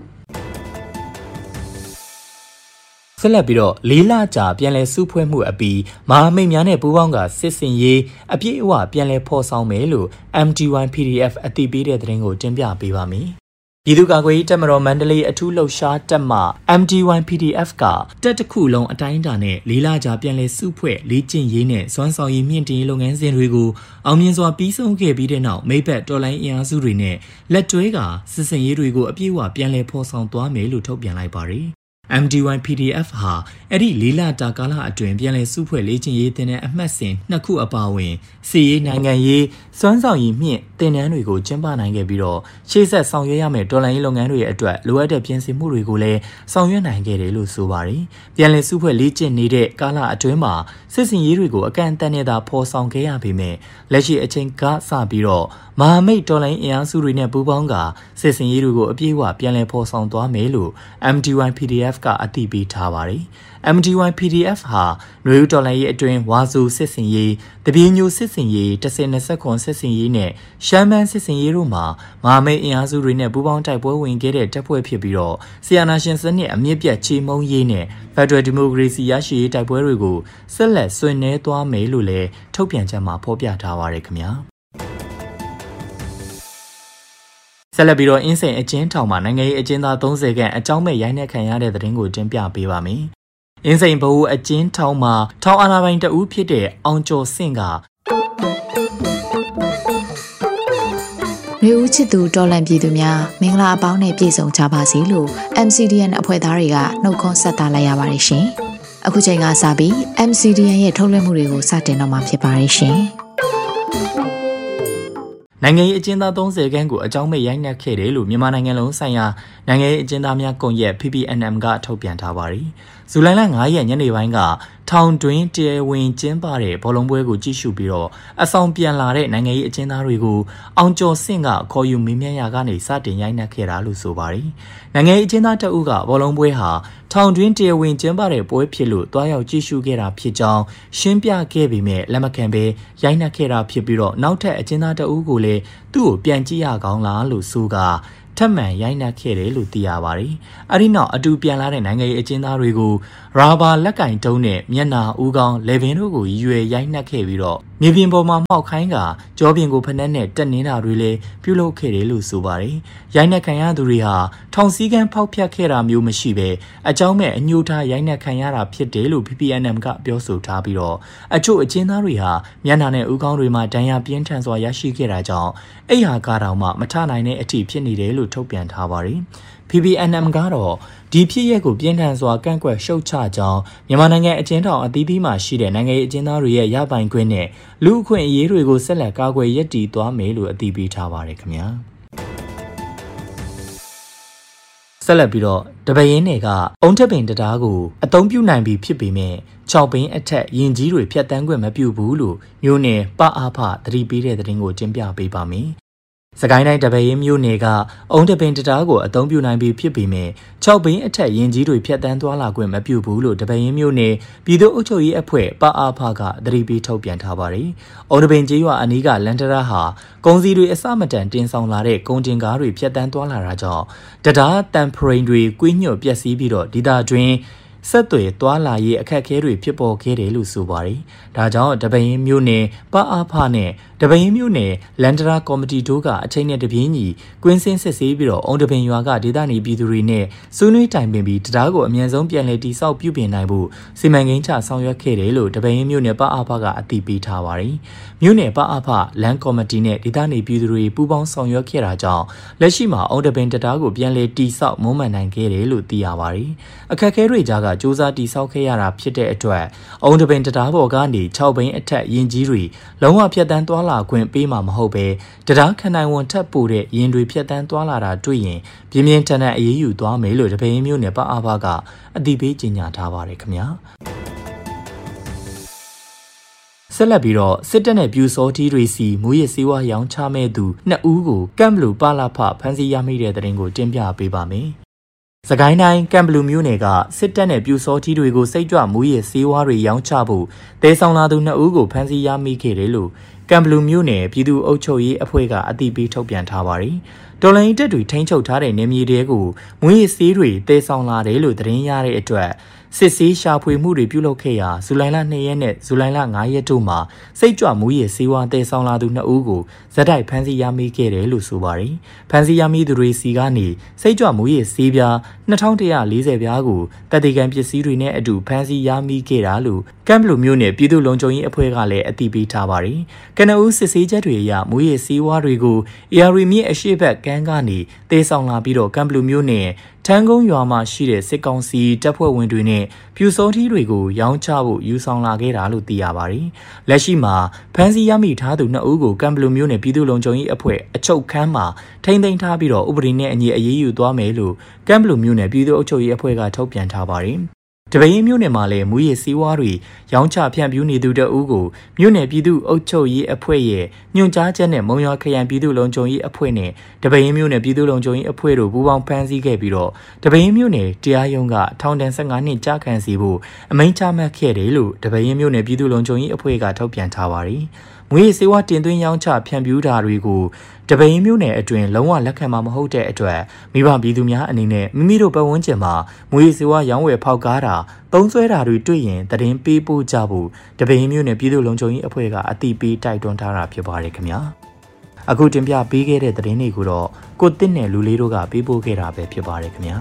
ဆက်လက်ပြီးတော့လေးလကြာပြန်လည်စုဖွဲ့မှုအပြီးမဟာမိတ်များနဲ့ပူးပေါင်းကစစ်စင်ရေးအပြည့်အဝပြန်လည်ဖော်ဆောင်မယ်လို့ M D one P D F အသိပေးတဲ့သတင်းကိုတင်ပြပေးပါမယ်။ပြည်သူ့ကာကွယ်ရေးတပ်မတော်မန္တလေးအထူးလှုပ်ရှားတပ်မှ M D one P D F ကတပ်တစ်ခုလုံးအတိုင်းအတာနဲ့လေးလကြာပြန်လည်စုဖွဲ့လေ့ကျင့်ရေးနဲ့စွမ်းဆောင်ရည်မြင့်တင်ရေးလုပ်ငန်းစဉ်တွေကိုအောင်မြင်စွာပြီးဆုံးခဲ့ပြီးတဲ့နောက်မိဘတော်လိုင်းအင်အားစုတွေနဲ့လက်တွဲကစစ်စင်ရေးတွေကိုအပြည့်အဝပြန်လည်ဖော်ဆောင်သွားမယ်လို့ထုတ်ပြန်လိုက်ပါတယ်။ M D one P D F ဟာအဲ့ဒီလေးလတာကာလအတွင်းပြန်လည်စုဖွဲ့လေ့ကျင့်ရေးတင်တဲ့အမှတ်စဉ်နှစ်ခုအပါအဝင်စီရေးနိုင်ငံရေးစွမ်းဆောင်ရည်မြင့်တင်နန်းတွေကိုကျင်းပနိုင်ခဲ့ပြီးတော့ရှေ့ဆက်ဆောင်ရွက်ရမယ့်တော်လှန်ရေးလုပ်ငန်းတွေအတွက်လိုအပ်တဲ့ပြင်ဆင်မှုတွေကိုလည်းဆောင်ရွက်နိုင်ခဲ့တယ်လို့ဆိုပါတယ်။ပြန်လည်စုဖွဲ့လေ့ကျင့်နေတဲ့ကာလအတွင်းမှာစစ်စင်ရေးတွေကိုအကန့်အသတ်နဲ့သာဖော်ဆောင်ခဲ့ရပေမဲ့လက်ရှိအချိန်ကစပြီးတော့မဟာမိတ်တော်လိုင်းအင်အားစုတွေနဲ့ပူးပေါင်းကစစ်စင်ရေးတွေကိုအပြည့်အဝပြန်လည်ဖော်ဆောင်သွားမယ်လို့ M D one P D F ကအသိပေးထားပါတယ်။ M D one P D F ဟာနွေဦးတော်လိုင်းရေးအတွင်းဝါဆိုစစ်စင်ရေးတပြေညိုစစ်စင်ရေးတစ်ဆယ်နှစ်ဆက်ခွန်စစ်စင်ရေးနဲ့ရှမ်းမန်းစစ်စင်ရေးတို့မှာမဟာမိတ်အင်အားစုတွေနဲ့ပူးပေါင်းတိုက်ပွဲဝင်ခဲ့တဲ့တပ်ဖွဲ့ဖြစ်ပြီးတော့ဆီယနာရှင်စနစ်အမြင့်ပြတ်ချေမှုန်းရေးနဲ့ဖက်ဒရယ်ဒီမိုကရေစီရရှိရေးတိုက်ပွဲတွေကိုဆက်လက်ဆွေးနွေးသွားမယ်လို့လည်းထုတ်ပြန်ချက်မှာဖော်ပြထားပါရခင်ဗျာဆက်လက်ပြီးတော့အင်းစိန်အကျဉ်းထောင်မှာနိုင်ငံရေးအကျဉ်းသားသုံးဆယ်ခန့်အကြောင်းမဲ့ရိုင်းနှက်ခံရတဲ့သတင်းကိုတင်ပြပေးပါမယ်။အင်းစိန်ဘဟုအကျဉ်းထောင်မှာထောင်အာဏာပိုင်တဦးဖြစ်တဲ့အောင်ကျော်စင့်ကမျိုးဦးချစ်သူတော်လန်ပြည်သူများမင်္ဂလာအပေါင်းနဲ့ပြည့်စုံကြပါစေလို့ M C D N အဖွဲ့သားတွေကနှုတ်ခွန်းဆက်တာလိုက်ရပါတယ်ရှင်။အခုချိန်ကစပြီး M C D N ရဲ့ထုတ်လွှင့်မှုတွေကိုစတင်တော့မှာဖြစ်ပါတယ်ရှင်။နိုင်ငံရေးအကျဉ်းသားသုံးဆယ်ခန့်ကိုအကြောင်းမဲ့ရိုက်နှက်ခဲ့တယ်လို့မြန်မာနိုင်ငံလုံးဆိုင်ရာနိုင်ငံရေးအကျဉ်းသားများကွန်ရက် P P N M ကထုတ်ပြန်ထားပါတယ်။ဇူလိုင်လ၅ရက်ညနေပိုင်းကထောင်တွင်းတရားဝင်ကျင်းပတဲ့ဘောလုံးပွဲကိုကြည့်ရှုပြီးတော့အဆောင်ပြန်လာတဲ့နိုင်ငံရေးအကျဉ်းသားတွေကိုအောင်ကျော်စင့်ကခေါ်ယူမေးမြန်းရာကနေစတင်ရိုက်နှက်ခဲ့တာလို့ဆိုပါတယ်။နိုင်ငံရေးအကျဉ်းသားတအုပ်ကဘောလုံးပွဲဟာထောင်တွင်းတရားဝင်ကျင်းပတဲ့ပွဲဖြစ်လို့တွားရောက်ကြည့်ရှုခဲ့တာဖြစ်ကြောင်းရှင်းပြခဲ့ပေမဲ့လက်မခံဘဲရိုက်နှက်ခဲ့တာဖြစ်ပြီးတော့နောက်ထပ်အကျဉ်းသားတအုပ်ကိုလည်းသူ့ကိုပြန်ကြည့်ရကောင်းလားလို့ဆိုကထပ်မံရိုက်နှက်ခဲ့တယ်လို့သိရပါတယ်။အဲဒီနောက်အတူပြန်လာတဲ့နိုင်ငံရေးအကျဉ်းသားတွေကိုရာဘာလက်ကင်တုံးနဲ့မျက်နာဦးခေါင်းလေပင်တို့ကိုရွယ်ရိုက်နှက်ခဲ့ပြီးတော့မြေပြင်ပေါ်မှာမှောက်ခိုင်းကကြောပြင်ကိုဖက်နှက်နဲ့တက်နေတာတွေလည်းပြုလုပ်ခဲ့တယ်လို့ဆိုပါတယ်။ရိုက်နှက်ခံရသူတွေဟာထောင်စည်းကမ်းဖောက်ဖျက်ခဲ့တာမျိုးမရှိဘဲအကြောင်းမဲ့အညှို့ထားရိုက်နှက်ခံရတာဖြစ်တယ်လို့ P P N M ကပြောဆိုထားပြီးတော့အချို့အကျဉ်းသားတွေဟာမျက်နှာနဲ့ဦးခေါင်းတွေမှာဒဏ်ရာပြင်းထန်စွာရရှိခဲ့တာကြောင့်အိမ်ဟာကားတောင်မှမထနိုင်တဲ့အထိဖြစ်နေတယ်လို့ထုတ်ပြန်ထားပါတယ်။ P P N M ကတော့ဒီဖြစ်ရပ်ကိုပြင်းထန်စွာကန့်ကွက်ရှုတ်ချကြောင်းမြန်မာနိုင်ငံအကျဉ်းထောင်အသီးသီးမှာရှိတဲ့နိုင်ငံရေးအကျဉ်းသားတွေရဲ့ရပိုင်ခွင့်နဲ့လူအခွင့်အရေးတွေကိုဆက်လက်ကာကွယ်ရည်တည်သွားမယ်လို့အတည်ပြုထားပါတယ်ခင်ဗျာဆက်လက်ပြီးတော့တပင်းနယ်ကအုံထက်ပင်တရားကိုအသုံးပြုနိုင်ပြီဖြစ်ပေမဲ့၆ဘင်းအထက်ရင်ကြီးတွေဖြတ်တန်းခွင့်မပြုဘူးလို့မျိုးနယ်ပအားဖသတိပေးတဲ့သတင်းကိုတင်ပြပေးပါမယ်စကိုင်းတိုင်းတပင်းမြို့နယ်ကအုံတပင်တရားကိုအသုံးပြုနိုင်ပြီဖြစ်ပေမဲ့၆ဘင်းအထက်ရင်ကြီးတွေဖြတ်တန်းသွားလာခွင့်မပြုဘူးလို့တပင်းမြို့နယ်ပြည်သူ့အုပ်ချုပ်ရေးအဖွဲ့ပအားဖကသတိပေးထုတ်ပြန်ထားပါတယ်။အုံတပင်ကျေးရွာအနီးကလန်တရာဟာကုန်စည်တွေအစမတန်တင်ဆောင်လာတဲ့ကုန်တင်ကားတွေဖြတ်တန်းသွားလာတာကြောင့်တရားတန်ဖရိန်တွေကွေးညွတ်ပျက်စီးပြီးတော့ဒေသတွင်းဆက်သွယ်သွားလာရေးအခက်အခဲတွေဖြစ်ပေါ်ခဲ့တယ်လို့ဆိုပါတယ်။ဒါကြောင့်တပင်းမြို့နယ်ပအားဖနဲ့တပင်းမြို့နယ်လန်ဒရာကော်မတီတို့ကအချိန်နဲ့တပြေးညီကွင်းစင်းစစ်ဆေးပြီးတော့အုံတပင်ရွာကဒေသနေပြည်သူတွေနဲ့ဆွေးနွေးတိုင်ပင်ပြီးတရားကိုအမြန်ဆုံးပြန်လည်တည်ဆောက်ပြုပြင်နိုင်ဖို့စီမံကိန်းချဆောင်ရွက်ခဲ့တယ်လို့တပင်းမြို့နယ်ပအားဖကအတည်ပြုထားပါတယ်။မြို့နယ်ပအားဖလန်ကော်မတီနဲ့ဒေသနေပြည်သူတွေပူးပေါင်းဆောင်ရွက်ခဲ့တာကြောင့်လက်ရှိမှာအုံတပင်တရားကိုပြန်လည်တည်ဆောက်မွမ်းမံနိုင်ခဲ့တယ်လို့သိရပါတယ်။အခက်အခဲတွေကြားကစူးစမ်းတည်ဆောက်ခဲ့ရတာဖြစ်တဲ့အတွက်အုံတပင်တရားပေါ်ကနေ၆ဘင်းအထက်ရင်ကြီးတွေလုံးဝဖြတ်တန်းသွားလာခွင့်ပေးမှာမဟုတ်ပဲတရားခနိုင်ဝန်ထပ်ပို့တဲ့ရင်တွေဖြတ်တန်းသွားလာတာတွေ့ရင်ပြင်းပြင်းထန်ထန်အေးအေးယူသွားမယ်လို့တပင်းမျိုးနဲ့ပအားဖကအတိပေးကြေညာထားပါတယ်ခင်ဗျာဆက်လက်ပြီးတော့စစ်တပ်နဲ့ပြူစောတီတွေစီမူရစ်စေဝါရောင်းချမဲ့သူနှစ်ဦးကိုကမ်ဘလူပါလာဖဖမ်းဆီးရမိတဲ့တဲ့ရင်ကိုတင်ပြပေးပါမယ်စကိုင်းတိုင်းကမ်ဘလူမြို့နယ်ကစစ်တပ်နဲ့ပြူစောတီတွေကိုစိတ်ကြွမူရစ်စေဝါတွေရောင်းချဖို့တဲဆောင်လာသူနှစ်ဦးကိုဖမ်းဆီးရမိခဲ့တယ်လို့ကမ်ဘလူမြို့နယ်ပြည်သူ့အုပ်ချုပ်ရေးအဖွဲ့ကအတည်ပြုထုတ်ပြန်ထားပါတယ်။တော်လိုင်းတပ်တွေထိန်းချုပ်ထားတဲ့နေမြေတွေကိုမူရစ်စေးတွေတဲဆောင်လာတယ်လို့သတင်းရတဲ့အတွက်စစ်ဆေးရှာဖွေမှုတွေပြုလုပ်ခဲ့ရာဇူလိုင်လနှစ်ရက်နဲ့ဇူလိုင်လငါးရက်တို့မှာစိတ်ကြွမူရစ်စေဝါတဲဆောင်လာသူနှစ်ဦးကိုဇက်တိုက်ဖမ်းဆီးရမိခဲ့တယ်လို့ဆိုပါတယ်။ဖမ်းဆီးရမိသူတွေစီကနေစိတ်ကြွမူရစ်စေးပြားနှစ်ထောင်တစ်ရာလေးဆယ်ပြားကိုတပ်တေကန်ပစ္စည်းတွေနဲ့အတူဖမ်းဆီးရမိခဲ့တာလို့ကမ်ဘလူမြို့နယ်ပြည်သူ့လုံခြုံရေးအဖွဲ့ကလည်းအတည်ပြုထားပါတယ်။ကနဦးစစ်ဆေးချက်တွေအရမူရစ်စေဝါတွေကိုအေအာရီမြစ်အရှိဘက်ကမ်းကနေတဲဆောင်လာပြီးတော့ကမ်ဘလူမြို့နယ်ထန်းကုန်းရွာမှာရှိတဲ့စစ်ကောင်စီတပ်ဖွဲ့ဝင်တွေနဲ့ပြူစောထီးတွေကိုရောင်းချဖို့ယူဆောင်လာခဲ့တာလို့သိရပါတယ်။လက်ရှိမှာဖမ်းဆီးရမိထားသူနှစ်ဦးကိုကမ်ဘလူမြို့နယ်ပြည်သူ့လုံခြုံရေးအဖွဲ့အချုပ်ခန်းမှာထိန်းသိမ်းထားပြီးတော့ဥပဒေနဲ့အညီအရေးယူသွားမယ်လို့ကမ်ဘလူမြို့နယ်ပြည်သူ့အုပ်ချုပ်ရေးအဖွဲ့ကထုတ်ပြန်ထားပါတယ်။တပင်းမြို့နယ်မှာလည်းမူရစ်စေဝါတွေရောင်းချဖြန့်ဖြူးနေသူတအူးကိုမြို့နယ်ပြည်သူ့အုပ်ချုပ်ရေးအဖွဲ့ရဲ့ညွှန်ကြားချက်နဲ့မုံရွာခရိုင်ပြည်သူ့လုံခြုံရေးအဖွဲ့နဲ့တပင်းမြို့နယ်ပြည်သူ့လုံခြုံရေးအဖွဲ့တို့ပူးပေါင်းဖမ်းဆီးခဲ့ပြီးတော့တပင်းမြို့နယ်တရားရုံးကထောင်ဒဏ်၁၅နှစ်ကြာခံစီဖို့အမိန့်ချမှတ်ခဲ့တယ်လို့တပင်းမြို့နယ်ပြည်သူ့လုံခြုံရေးအဖွဲ့ကထုတ်ပြန်ထားပါတယ်။မူရစ်စေဝါတင်သွင်းရောင်းချဖြန့်ဖြူးတာတွေကိုတပင်းမြို့နယ်အတွင်းလုံးဝလက်ခံမှာမဟုတ်တဲ့အတွက်မိဘပြည်သူများအနေနဲ့မိမိတို့ပတ်ဝန်းကျင်မှာမူရစ်စေဝါရောင်းဝယ်ဖောက်ကားတာသုံးစွဲတာတွေတွေ့ရင်တရင်ပေးပို့ကြဖို့တပင်းမြို့နယ်ပြည်သူ့လုံခြုံရေးအဖွဲ့ကအတိပေးတိုက်တွန်းထားတာဖြစ်ပါတယ်ခင်ဗျာအခုတင်ပြပေးခဲ့တဲ့သတင်းတွေကိုတော့ကိုတစ်နဲ့လူလေးတို့ကပေးပို့ခဲ့တာပဲဖြစ်ပါတယ်ခင်ဗျာ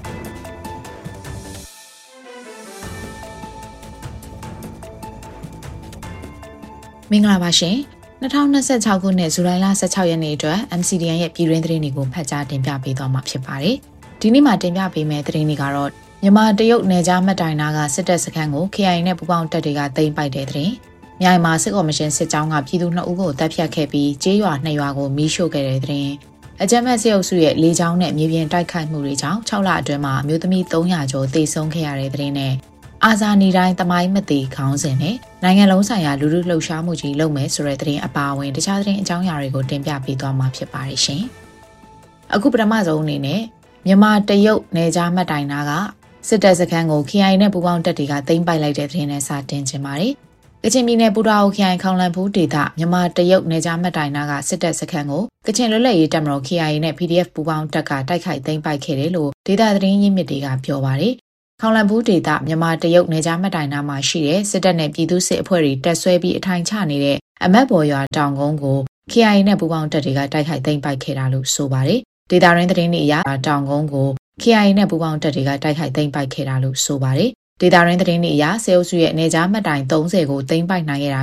မင်္ဂလာပါရှင်၂၀၂၆ခုနှစ်ဇူလိုင်လ၁၆ရက်နေ့အတွက် M C D N ရဲ့ပြည်တွင်းသတင်းတွေကိုဖတ်ကြားတင်ပြပေးသွားမှာဖြစ်ပါတယ်။ဒီနေ့မှာတင်ပြပေးမယ့်သတင်းတွေကတော့မြန်မာတရုတ်နယ်ခြားမှတ်တိုင်နာကစစ်တပ်စခန်းကို K I A နဲ့ပူးပေါင်းတပ်တွေကသိမ်းပိုက်တဲ့သတင်း။မြိုင်မှာစစ်ကော်မရှင်စစ်ကြောင်းကပြည်သူနှစ်ဦးကိုတပ်ဖြတ်ခဲ့ပြီးကျေးရွာနှစ်ရွာကိုမီးရှို့ခဲ့တဲ့သတင်း။အကြမ်းဖက်စစ်အုပ်စုရဲ့လေကြောင်းနဲ့မြေပြင်တိုက်ခိုက်မှုတွေကြောင့်၆လအတွင်းမှာအမျိုးသမီး၃ရာကျော်သေဆုံးခဲ့ရတဲ့သတင်းနဲ့အာဇာနည်တိုင်းတမိုင်းမသေးခေါင်းစဉ်နဲ့နိုင်ငံလုံးဆိုင်ရာလူထုလှုပ်ရှားမှုကြီးလုပ်မယ်ဆိုတဲ့သတင်းအပါအဝင်တခြားသတင်းအကြောင်းအရာတွေကိုတင်ပြပေးသွားမှာဖြစ်ပါတယ်ရှင်။အခုပထမဆုံးအနေနဲ့မြန်မာတရုတ်နယ်ခြားမှတ်တိုင်နာကစစ်တပ်စခန်းကို K I A နဲ့ပူးပေါင်းတပ်တွေကသိမ်းပိုက်လိုက်တဲ့သတင်းနဲ့စတင်ခြင်းပါတယ်။ကချင်ပြည်နယ်ပူတာအိုခရိုင်ခေါင်လန်ဖူးဒေသမြန်မာတရုတ်နယ်ခြားမှတ်တိုင်နာကစစ်တပ်စခန်းကိုကချင်လွတ်လပ်ရေးတပ်မတော် K I A နဲ့ P D F ပူးပေါင်းတပ်ကတိုက်ခိုက်သိမ်းပိုက်ခဲ့တယ်လို့ဒေသသတင်းရင်းမြစ်တွေကပြောပါတယ်ခေါင်လန်ဘူးဒေသမြန်မာတရုတ်နယ်ခြားမှတ်တိုင်နားမှာရှိတဲ့စစ်တပ်နဲ့ပြည်သူစစ်အဖွဲ့တွေတက်ဆွဲပြီးအထိုင်ချနေတဲ့အမတ်ဘော်ရွာတောင်ကုန်းကို K I A နဲ့ပူးပေါင်းတပ်တွေကတိုက်ခိုက်သိမ်းပိုက်ခဲ့တာလို့ဆိုပါတယ်။ဒေသရင်းသတင်းတွေအရတောင်ကုန်းကို K I A နဲ့ပူးပေါင်းတပ်တွေကတိုက်ခိုက်သိမ်းပိုက်ခဲ့တာလို့ဆိုပါတယ်။ဒေသရင်းသတင်းတွေအရစေအုပ်စုရဲ့နယ်ခြားမှတ်တိုင်သုံးဆယ်ကိုသိမ်းပိုက်နိုင်ခဲ့တာ